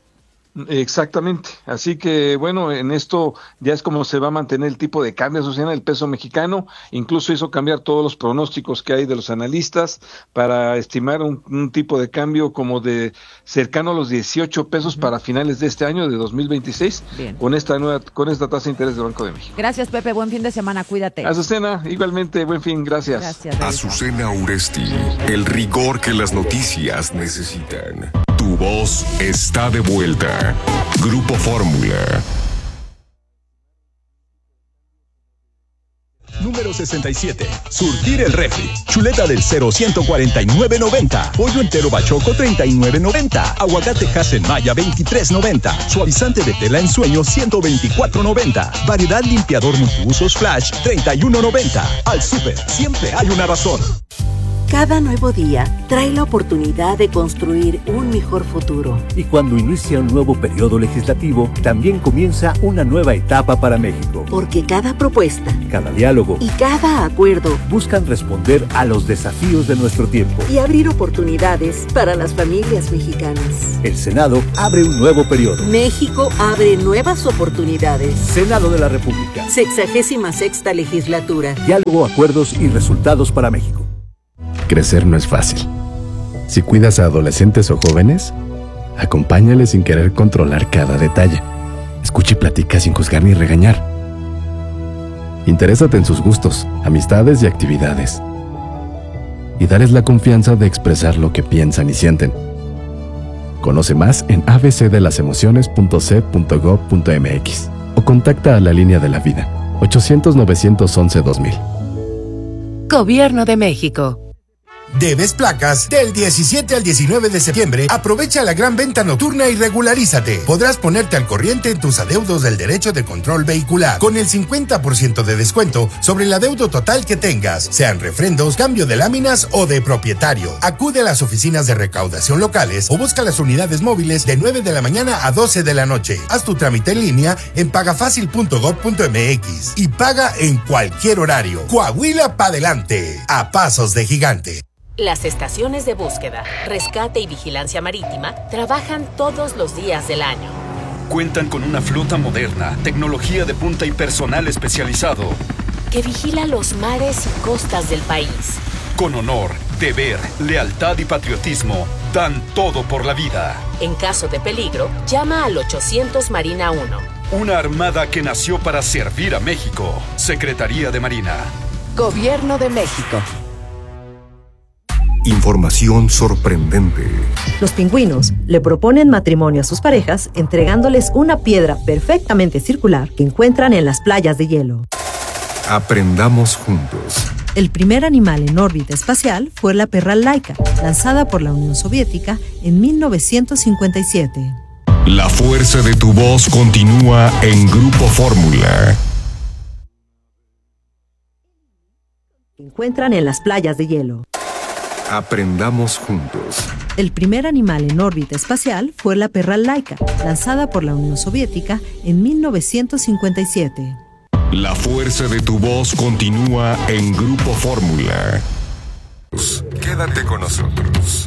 Exactamente, así que bueno, en esto ya es como se va a mantener el tipo de cambio asociado al peso mexicano, incluso hizo cambiar todos los pronósticos que hay de los analistas para estimar un, un tipo de cambio como de cercano a los dieciocho pesos uh-huh. para finales de este año de dos mil veintiséis. Bien. con esta nueva con esta tasa de interés del Banco de México. Gracias, Pepe, buen fin de semana, cuídate. Azucena, igualmente, buen fin, gracias. Gracias. Azucena Uresti, el rigor que las noticias necesitan. Tu voz está de vuelta. Grupo Fórmula. número sesenta y siete. Surtir el refri. Chuleta del cero ciento cuarenta y nueve noventa. Pollo entero bachoco treinta y nueve noventa. Aguacate Hasen Maya veintitrés noventa. Suavizante de tela en sueño ciento veinticuatro noventa. Variedad limpiador multiusos Flash treinta y uno noventa. Al Súper siempre hay una razón. Cada nuevo día trae la oportunidad de construir un mejor futuro. Y cuando inicia un nuevo periodo legislativo, también comienza una nueva etapa para México. Porque cada propuesta, cada diálogo y cada acuerdo buscan responder a los desafíos de nuestro tiempo y abrir oportunidades para las familias mexicanas. El Senado abre un nuevo periodo. México abre nuevas oportunidades. Senado de la República. Sexagésima sexta legislatura. Diálogo, acuerdos y resultados para México. Crecer no es fácil. Si cuidas a adolescentes o jóvenes, acompáñales sin querer controlar cada detalle. Escucha y platica sin juzgar ni regañar. Interésate en sus gustos, amistades y actividades. Y dales la confianza de expresar lo que piensan y sienten. Conoce más en a b c de las emociones punto c punto gob punto m x o contacta a la línea de la vida ochocientos, novecientos once, dos mil. Gobierno de México. ¿Debes placas? Del diecisiete al diecinueve de septiembre, aprovecha la gran venta nocturna y regularízate. Podrás ponerte al corriente en tus adeudos del derecho de control vehicular, con el cincuenta por ciento de descuento sobre el adeudo total que tengas, sean refrendos, cambio de láminas o de propietario. Acude a las oficinas de recaudación locales o busca las unidades móviles de nueve de la mañana a doce de la noche. Haz tu trámite en línea en pagafacil punto gob punto m x y paga en cualquier horario. Coahuila pa' adelante, a pasos de gigante. Las estaciones de búsqueda, rescate y vigilancia marítima trabajan todos los días del año. Cuentan con una flota moderna, tecnología de punta y personal especializado que vigila los mares y costas del país. Con honor, deber, lealtad y patriotismo, dan todo por la vida. En caso de peligro, llama al ochocientos Marina uno. Una armada que nació para servir a México. Secretaría de Marina. Gobierno de México. Información sorprendente. Los pingüinos le proponen matrimonio a sus parejas entregándoles una piedra perfectamente circular que encuentran en las playas de hielo. Aprendamos juntos. El primer animal en órbita espacial fue la perra Laika, lanzada por la Unión Soviética en mil novecientos cincuenta y siete. La fuerza de tu voz continúa en Grupo Fórmula. Encuentran en las playas de hielo. Aprendamos juntos. El primer animal en órbita espacial fue la perra Laika, lanzada por la Unión Soviética en mil novecientos cincuenta y siete. La fuerza de tu voz continúa en Grupo Fórmula. Quédate con nosotros.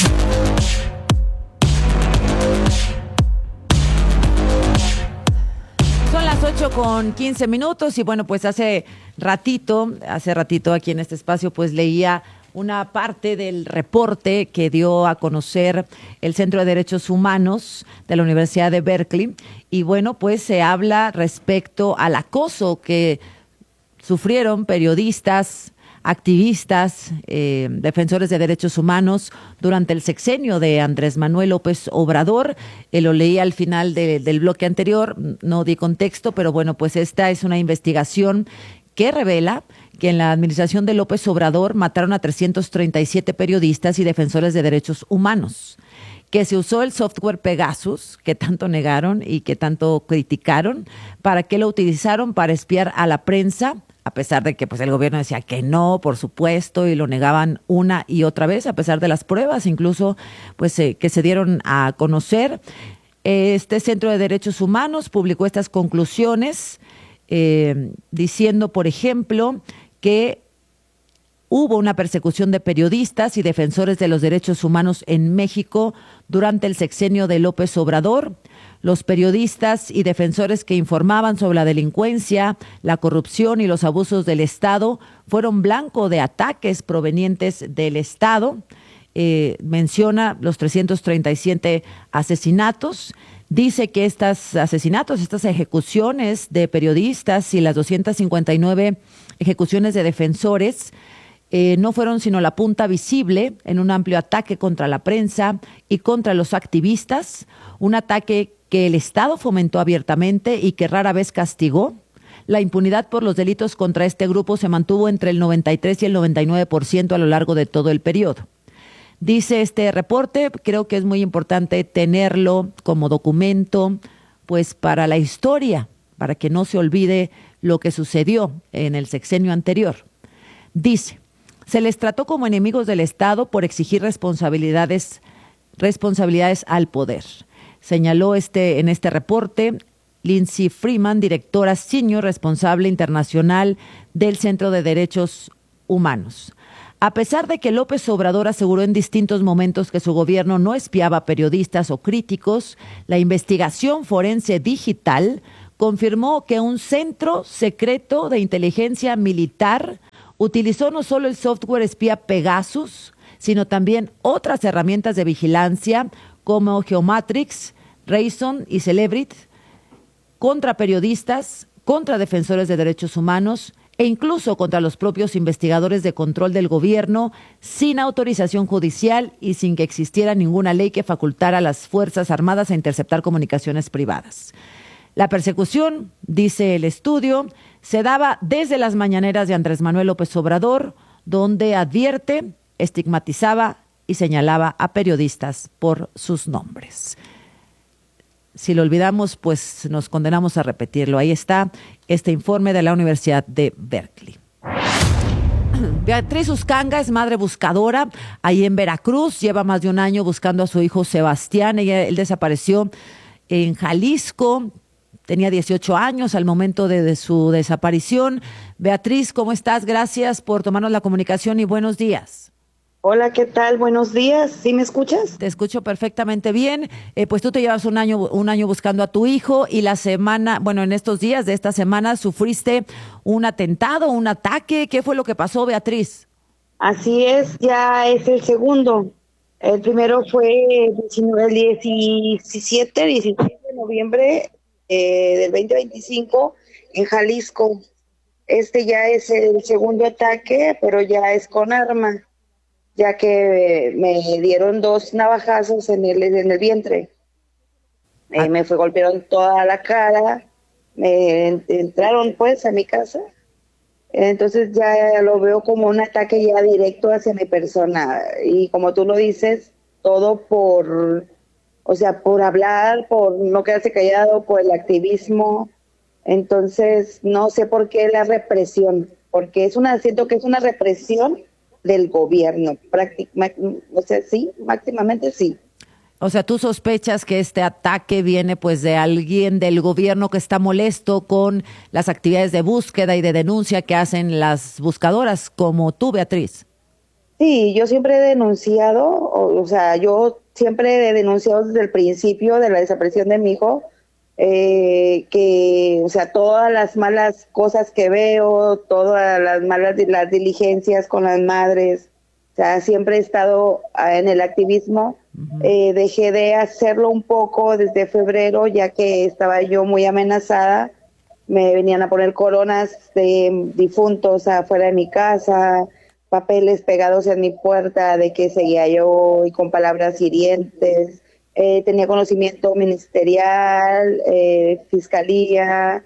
Son las ocho con quince minutos y bueno, pues hace ratito, hace ratito aquí en este espacio pues leía una parte del reporte que dio a conocer el Centro de Derechos Humanos de la Universidad de Berkeley. Y bueno, pues se habla respecto al acoso que sufrieron periodistas, activistas, eh, defensores de derechos humanos durante el sexenio de Andrés Manuel López Obrador. Eh, lo leí al final de, del bloque anterior, no di contexto, pero bueno, pues esta es una investigación que revela que en la administración de López Obrador mataron a trescientos treinta y siete periodistas y defensores de derechos humanos, que se usó el software Pegasus, que tanto negaron y que tanto criticaron, para que lo utilizaron para espiar a la prensa, a pesar de que pues el gobierno decía que no, por supuesto, y lo negaban una y otra vez, a pesar de las pruebas, incluso pues eh, que se dieron a conocer. Este Centro de Derechos Humanos publicó estas conclusiones eh, diciendo, por ejemplo, que hubo una persecución de periodistas y defensores de los derechos humanos en México durante el sexenio de López Obrador. Los periodistas y defensores que informaban sobre la delincuencia, la corrupción y los abusos del Estado fueron blanco de ataques provenientes del Estado. Eh, menciona los trescientos treinta y siete asesinatos. Dice que estos asesinatos, estas ejecuciones de periodistas y las doscientas cincuenta y nueve ejecuciones de defensores eh, no fueron sino la punta visible en un amplio ataque contra la prensa y contra los activistas, un ataque que el Estado fomentó abiertamente y que rara vez castigó. la impunidad por los delitos contra este grupo se mantuvo entre el noventa y tres y el noventa y nueve por ciento a lo largo de todo el periodo. Dice este reporte, creo que es muy importante tenerlo como documento, pues para la historia, para que no se olvide lo que sucedió en el sexenio anterior. Dice, se les trató como enemigos del Estado por exigir responsabilidades, responsabilidades al poder. Señaló este, en este reporte Lindsay Freeman, directora senior responsable internacional del Centro de Derechos Humanos. A pesar de que López Obrador aseguró en distintos momentos que su gobierno no espiaba a periodistas o críticos, la investigación forense digital confirmó que un centro secreto de inteligencia militar utilizó no solo el software espía Pegasus, sino también otras herramientas de vigilancia como Geomatrix, Reason y Celebrit contra periodistas, contra defensores de derechos humanos e incluso contra los propios investigadores de control del gobierno, sin autorización judicial y sin que existiera ninguna ley que facultara a las Fuerzas Armadas a interceptar comunicaciones privadas. La persecución, dice el estudio, se daba desde las mañaneras de Andrés Manuel López Obrador, donde advierte, estigmatizaba y señalaba a periodistas por sus nombres. Si lo olvidamos, pues nos condenamos a repetirlo. Ahí está este informe de la Universidad de Berkeley. Beatriz Uscanga es madre buscadora ahí en Veracruz. Lleva más de un año buscando a su hijo Sebastián. Ella, él desapareció en Jalisco. Tenía dieciocho años al momento de, de su desaparición. Beatriz, ¿cómo estás? Gracias por tomarnos la comunicación y buenos días. Hola, ¿qué tal? Buenos días. ¿Sí me escuchas? Te escucho perfectamente bien. Eh, pues tú te llevas un año, un año buscando a tu hijo y la semana, bueno, en estos días de esta semana sufriste un atentado, un ataque. ¿Qué fue lo que pasó, Beatriz? Así es, ya es el segundo. El primero fue el diecisiete, diecisiete de noviembre eh, del veinte veinticinco en Jalisco. Este ya es el segundo ataque, pero ya es con arma, ya que me dieron dos navajazos en el, en el vientre. Eh, me fue golpearon toda la cara, me entraron pues a mi casa, entonces ya lo veo como un ataque ya directo hacia mi persona, y como tú lo dices, todo por, o sea, por hablar, por no quedarse callado, por el activismo. Entonces no sé por qué la represión, porque es una, siento que es una represión del gobierno, prácticamente, o sea, sí, máximamente sí. O sea, tú sospechas que este ataque viene pues de alguien del gobierno que está molesto con las actividades de búsqueda y de denuncia que hacen las buscadoras, como tú, Beatriz. Sí, yo siempre he denunciado, o, o sea, yo siempre he denunciado desde el principio de la desaparición de mi hijo, Eh, que, o sea, todas las malas cosas que veo, todas las malas las diligencias con las madres, o sea, siempre he estado en el activismo. Uh-huh. eh, dejé de hacerlo un poco desde febrero, ya que estaba yo muy amenazada. Me venían a poner coronas de difuntos afuera de mi casa, papeles pegados en mi puerta de que seguía yo y con palabras hirientes. Eh, tenía conocimiento ministerial, eh, fiscalía,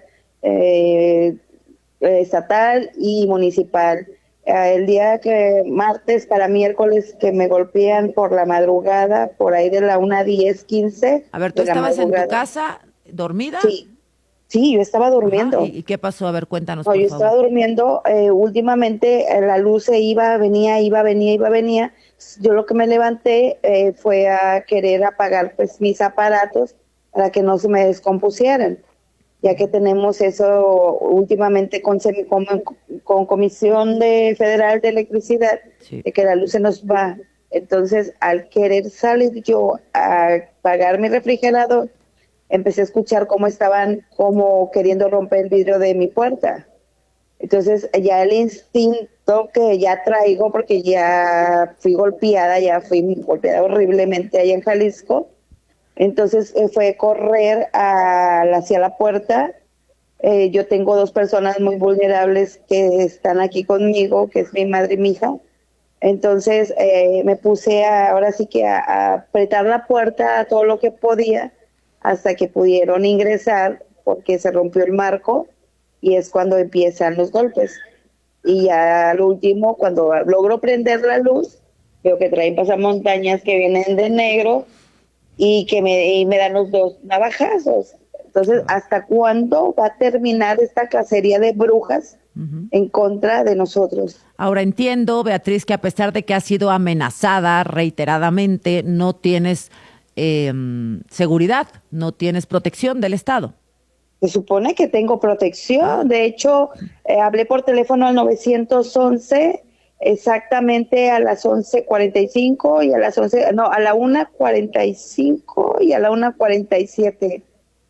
eh, estatal y municipal. Eh, el día que martes para miércoles que me golpean por la madrugada, por ahí de la una diez, quince. A ver, ¿tú estabas en tu casa dormida? Sí, sí, yo estaba durmiendo. Ajá, ¿y, ¿Y qué pasó? A ver, cuéntanos, no, por yo favor. estaba durmiendo, eh, últimamente eh, la luz se iba, venía, iba, venía, iba, venía. Yo lo que me levanté eh, fue a querer apagar pues mis aparatos para que no se me descompusieran, ya que tenemos eso últimamente con, con, con Comisión de Federal de Electricidad, sí, de que la luz se nos va. Entonces, al querer salir yo a apagar mi refrigerador, empecé a escuchar cómo estaban como queriendo romper el vidrio de mi puerta. Entonces ya el instinto que ya traigo, porque ya fui golpeada, ya fui golpeada horriblemente allá en Jalisco, entonces eh, fue correr a, hacia la puerta. Eh, yo tengo dos personas muy vulnerables que están aquí conmigo, que es mi madre y mi hija. Entonces eh, me puse a, ahora sí que a, a apretar la puerta a todo lo que podía, hasta que pudieron ingresar, porque se rompió el marco. y es cuando empiezan los golpes. Y ya al último, cuando logro prender la luz, veo que traen pasamontañas que vienen de negro y que me, y me dan los dos navajazos. Entonces, ¿hasta cuándo va a terminar esta cacería de brujas uh-huh. en contra de nosotros? Ahora entiendo, Beatriz, que a pesar de que has sido amenazada reiteradamente, no tienes eh, seguridad, no tienes protección del Estado. Se supone que tengo protección. De hecho, eh, hablé por teléfono al nueve once exactamente a las once cuarenta y cinco y a las once, no, a la una cuarenta y cinco y a la una cuarenta y siete.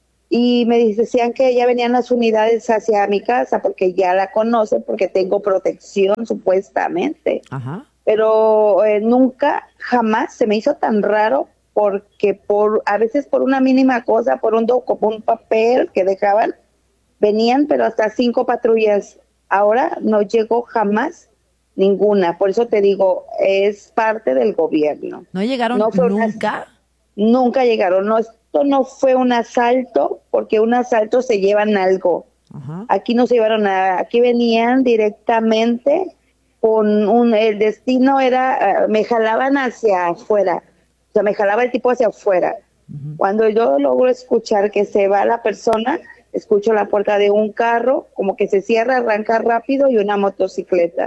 Y me decían que ya venían las unidades hacia mi casa porque ya la conocen, porque tengo protección supuestamente. Ajá. Pero eh, nunca, jamás se me hizo tan raro porque por a veces por una mínima cosa, por un, doc, un papel que dejaban, venían, pero hasta cinco patrullas. Ahora no llegó jamás ninguna. Por eso te digo, es parte del gobierno. ¿No llegaron no fue nunca? Una, nunca llegaron. No, esto no fue un asalto, porque un asalto se llevan algo. Ajá. Aquí no se llevaron nada. Aquí venían directamente con un... El destino era... Uh, me jalaban hacia afuera. O sea, me jalaba el tipo hacia afuera. Uh-huh. Cuando yo logro escuchar que se va la persona, escucho la puerta de un carro, como que se cierra, arranca rápido y una motocicleta.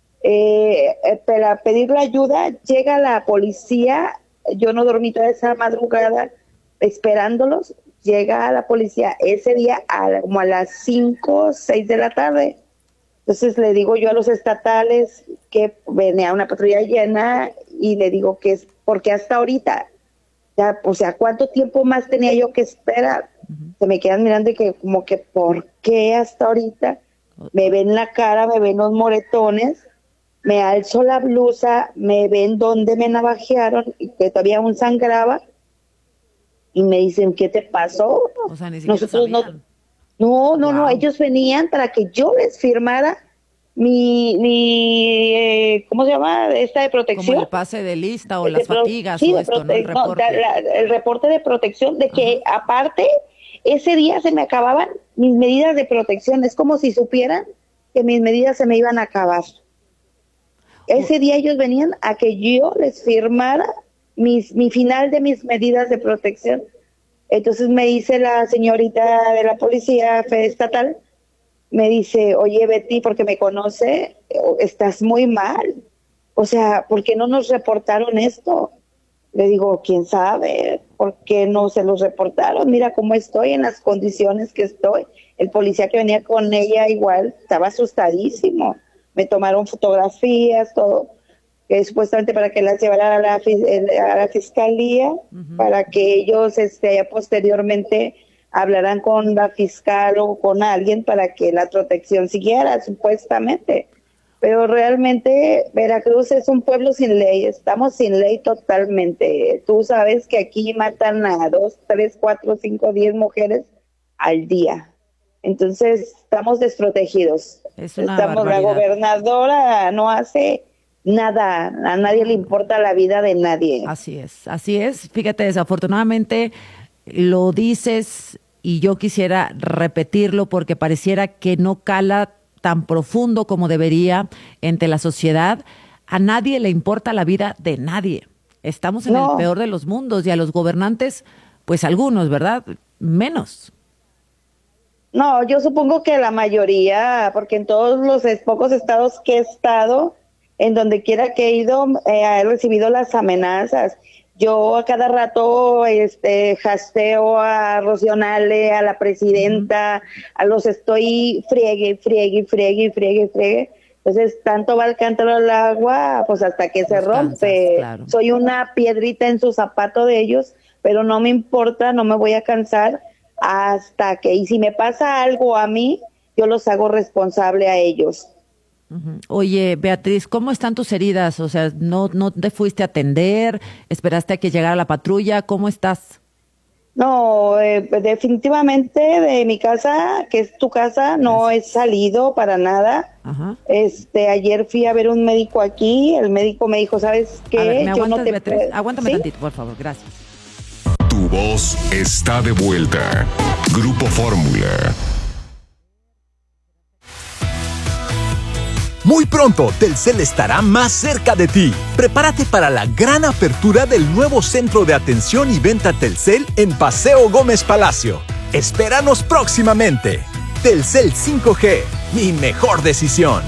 Eh, para pedirle ayuda, llega la policía, yo no dormí toda esa madrugada esperándolos, llega la policía ese día a, como a las cinco, seis de la tarde. Entonces le digo yo a los estatales que venía una patrulla llena y le digo que es porque hasta ahorita, ya, o sea, ¿cuánto tiempo más tenía yo que esperar? Uh-huh. Se me quedan mirando y que como que ¿por qué hasta ahorita? Me ven la cara, me ven los moretones, me alzo la blusa, me ven dónde me navajearon y que todavía aún sangraba y me dicen, ¿qué te pasó? O sea, ni siquiera Nosotros sabían. no, no, no, wow. no, ellos venían para que yo les firmara mi, mi eh, ¿cómo se llama? Esta de protección. Como el pase de lista o de las pro- fatigas sí, o esto, prote- ¿no? El reporte. No, la, el reporte de protección de que Ajá. aparte ese día se me acababan mis medidas de protección. Es como si supieran que mis medidas se me iban a acabar. Ese día ellos venían a que yo les firmara mis, mi final de mis medidas de protección. Entonces me dice la señorita de la policía estatal, me dice, oye Betty, porque me conoce, estás muy mal. O sea, ¿por qué no nos reportaron esto? Le digo, ¿quién sabe? ¿Por qué no se los reportaron? Mira cómo estoy, en las condiciones que estoy. El policía que venía con ella igual estaba asustadísimo. Me tomaron fotografías, todo, que supuestamente para que las llevara a la, a la fiscalía, uh-huh. para que ellos este, posteriormente hablarán con la fiscal o con alguien para que la protección siguiera, supuestamente. Pero realmente Veracruz es un pueblo sin ley, estamos sin ley totalmente. Tú sabes que aquí matan a dos, tres, cuatro, cinco, diez mujeres al día. Entonces estamos desprotegidos. Es una estamos, la gobernadora no hace nada, a nadie le importa la vida de nadie. Así es, así es. Fíjate, desafortunadamente lo dices y yo quisiera repetirlo porque pareciera que no cala tan profundo como debería entre la sociedad. A nadie le importa la vida de nadie. Estamos en no. el peor de los mundos y a los gobernantes, pues algunos, ¿verdad? Menos. No, yo supongo que la mayoría, porque en todos los pocos estados que he estado, en donde quiera que he ido, eh, he recibido las amenazas. Yo a cada rato este hasteo a Rocío Nale, a la presidenta, uh-huh. a los estoy friegue, friegue, friegue, friegue, friegue. Entonces, tanto va el cántaro al agua, pues hasta que se rompe. Claro. Soy una piedrita en su zapato de ellos, pero no me importa, no me voy a cansar hasta que, y si me pasa algo a mí, yo los hago responsable a ellos. Uh-huh. Oye, Beatriz, ¿cómo están tus heridas? O sea, ¿no, no te fuiste a atender? ¿Esperaste a que llegara la patrulla? ¿Cómo estás? No, eh, definitivamente de mi casa, que es tu casa, no he salido para nada. Ajá. Este, ayer fui a ver un médico aquí, el médico me dijo, ¿sabes qué? A ver, ¿me yo aguantas, no te Beatriz? puedo... Aguántame ¿Sí? tantito, por favor, gracias. Tu voz está de vuelta. Grupo Fórmula. Muy pronto, Telcel estará más cerca de ti. Prepárate para la gran apertura del nuevo centro de atención y venta Telcel en Paseo Gómez Palacio. Espéranos próximamente. Telcel cinco G, mi mejor decisión.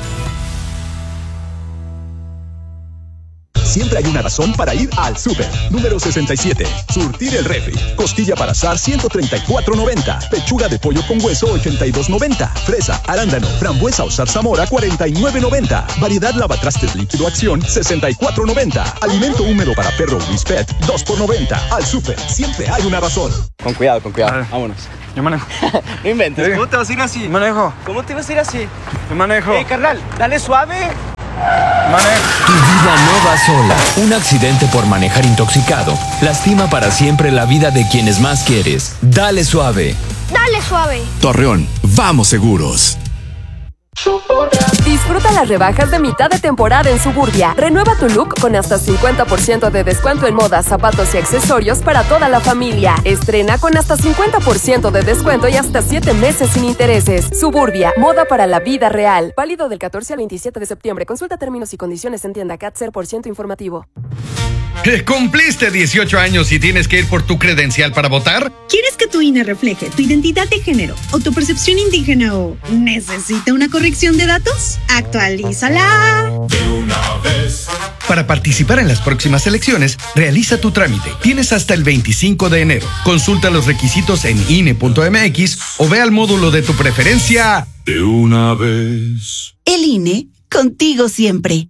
Siempre hay una razón para ir al súper. Número sesenta y siete. Surtir el refri. Costilla para asar ciento treinta y cuatro noventa. Pechuga de pollo con hueso ochenta y dos noventa. Fresa, arándano, frambuesa o zarzamora cuarenta y nueve noventa. Variedad lavatrastes líquido acción sesenta y cuatro noventa. Alimento húmedo para perro Whisper dos por noventa. Al súper siempre hay una razón. Con cuidado, con cuidado. Vámonos. Yo manejo. No inventes. ¿Sí? ¿Cómo te vas a ir así? Yo manejo. ¿Cómo te vas a ir así? Yo manejo. Eh, carnal, dale suave. Manejo. Tu vida no va sola. Un accidente por manejar intoxicado lastima para siempre la vida de quienes más quieres. Dale suave. Dale suave. Torreón, vamos seguros. Disfruta las rebajas de mitad de temporada en Suburbia. Renueva tu look con hasta cincuenta por ciento de descuento en moda, zapatos y accesorios para toda la familia. Estrena con hasta cincuenta por ciento de descuento y hasta siete meses sin intereses. Suburbia, moda para la vida real. Válido del catorce al veintisiete de septiembre. Consulta términos y condiciones en tienda C A T cero por ciento informativo. ¿Cumpliste dieciocho años y tienes que ir por tu credencial para votar? ¿Quieres que tu I N E refleje tu identidad de género o tu percepción indígena o necesita una corrección de datos? ¡Actualízala! De una vez. Para participar en las próximas elecciones, realiza tu trámite. Tienes hasta el veinticinco de enero. Consulta los requisitos en I N E punto M X o ve al módulo de tu preferencia. De una vez. El I N E, contigo siempre.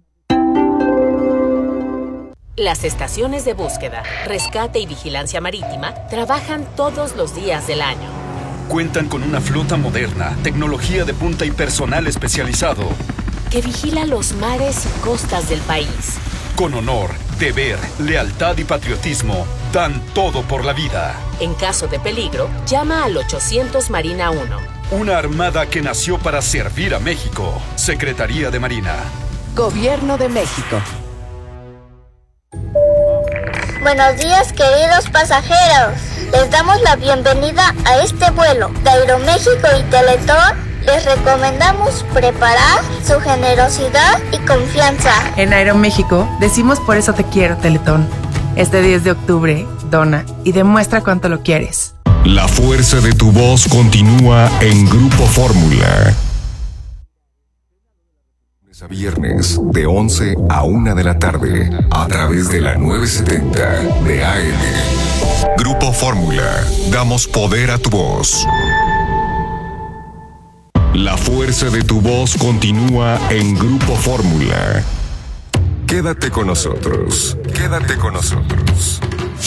Las estaciones de búsqueda, rescate y vigilancia marítima trabajan todos los días del año. Cuentan con una flota moderna, tecnología de punta y personal especializado que vigila los mares y costas del país. Con honor, deber, lealtad y patriotismo, dan todo por la vida. En caso de peligro, llama al ochocientos Marina uno. Una armada que nació para servir a México. Secretaría de Marina. Gobierno de México. Buenos días, queridos pasajeros. Les damos la bienvenida a este vuelo de Aeroméxico y Teletón. Les recomendamos preparar su generosidad y confianza. En Aeroméxico decimos por eso te quiero, Teletón. Este diez de octubre, dona y demuestra cuánto lo quieres. La fuerza de tu voz continúa en Grupo Fórmula. A viernes de once a una de la tarde a través de la novecientos setenta de A M. Grupo Fórmula, damos poder a tu voz. La fuerza de tu voz continúa en Grupo Fórmula. Quédate con nosotros, quédate con nosotros.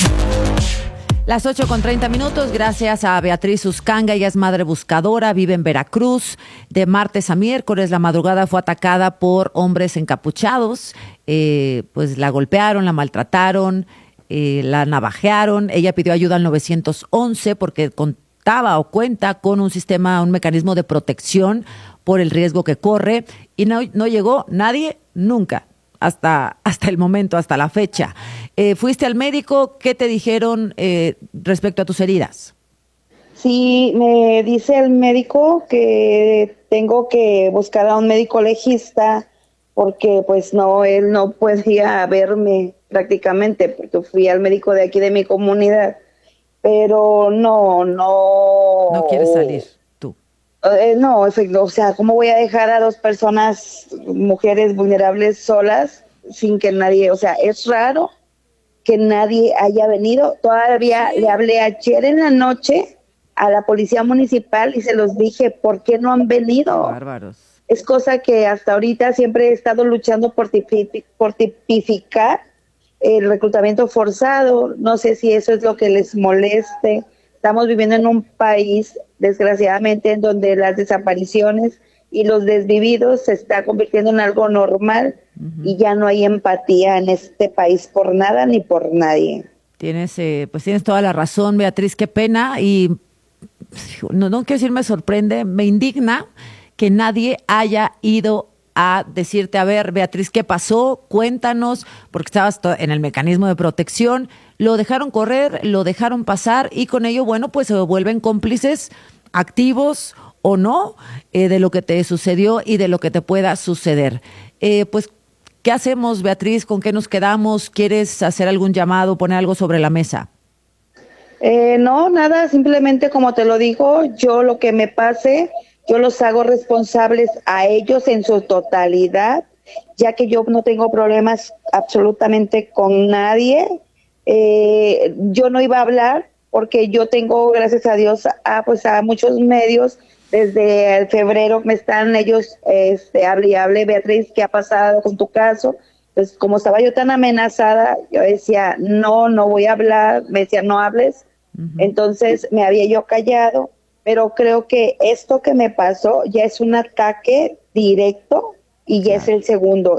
Las ocho con treinta minutos, gracias a Beatriz Uscanga, ella es madre buscadora, vive en Veracruz. De martes a miércoles, la madrugada fue atacada por hombres encapuchados, eh, pues la golpearon, la maltrataron, eh, la navajearon. Ella pidió ayuda al nueve once porque contaba o cuenta con un sistema, un mecanismo de protección por el riesgo que corre y no, no llegó nadie nunca. Hasta, hasta el momento, hasta la fecha. Eh, ¿Fuiste al médico? ¿Qué te dijeron eh, respecto a tus heridas? Sí, me dice el médico que tengo que buscar a un médico legista porque pues no, él no podía verme prácticamente porque fui al médico de aquí de mi comunidad, pero no, no... No quieres salir. Eh, no, o sea, ¿cómo voy a dejar a dos personas, mujeres vulnerables solas sin que nadie, o sea, es raro que nadie haya venido? Todavía le hablé ayer en la noche a la policía municipal y se los dije, ¿por qué no han venido? Bárbaros. Es cosa que hasta ahorita siempre he estado luchando por, tipi, por tipificar el reclutamiento forzado. No sé si eso es lo que les moleste. Estamos viviendo en un país, desgraciadamente, en donde las desapariciones y los desvividos se está convirtiendo en algo normal uh-huh. y ya no hay empatía en este país por nada ni por nadie. Tienes, eh, pues tienes toda la razón, Beatriz, qué pena y no, no quiero decir me sorprende, me indigna que nadie haya ido a decirte, a ver, Beatriz, ¿qué pasó? Cuéntanos, porque estabas en el mecanismo de protección, lo dejaron correr, lo dejaron pasar y con ello, bueno, pues se vuelven cómplices activos o no eh, de lo que te sucedió y de lo que te pueda suceder. Eh, pues, ¿qué hacemos, Beatriz? ¿Con qué nos quedamos? ¿Quieres hacer algún llamado, poner algo sobre la mesa? Eh, no, nada, simplemente como te lo digo, yo lo que me pase, yo los hago responsables a ellos en su totalidad, ya que yo no tengo problemas absolutamente con nadie. Eh, yo no iba a hablar porque yo tengo, gracias a Dios, a, pues a muchos medios. Desde el febrero me están ellos, este, hable y hable, Beatriz, ¿qué ha pasado con tu caso? Pues como estaba yo tan amenazada, yo decía, no, no voy a hablar, me decía, no hables. Uh-huh. Entonces me había yo callado, pero creo que esto que me pasó ya es un ataque directo y ya claro. es el segundo.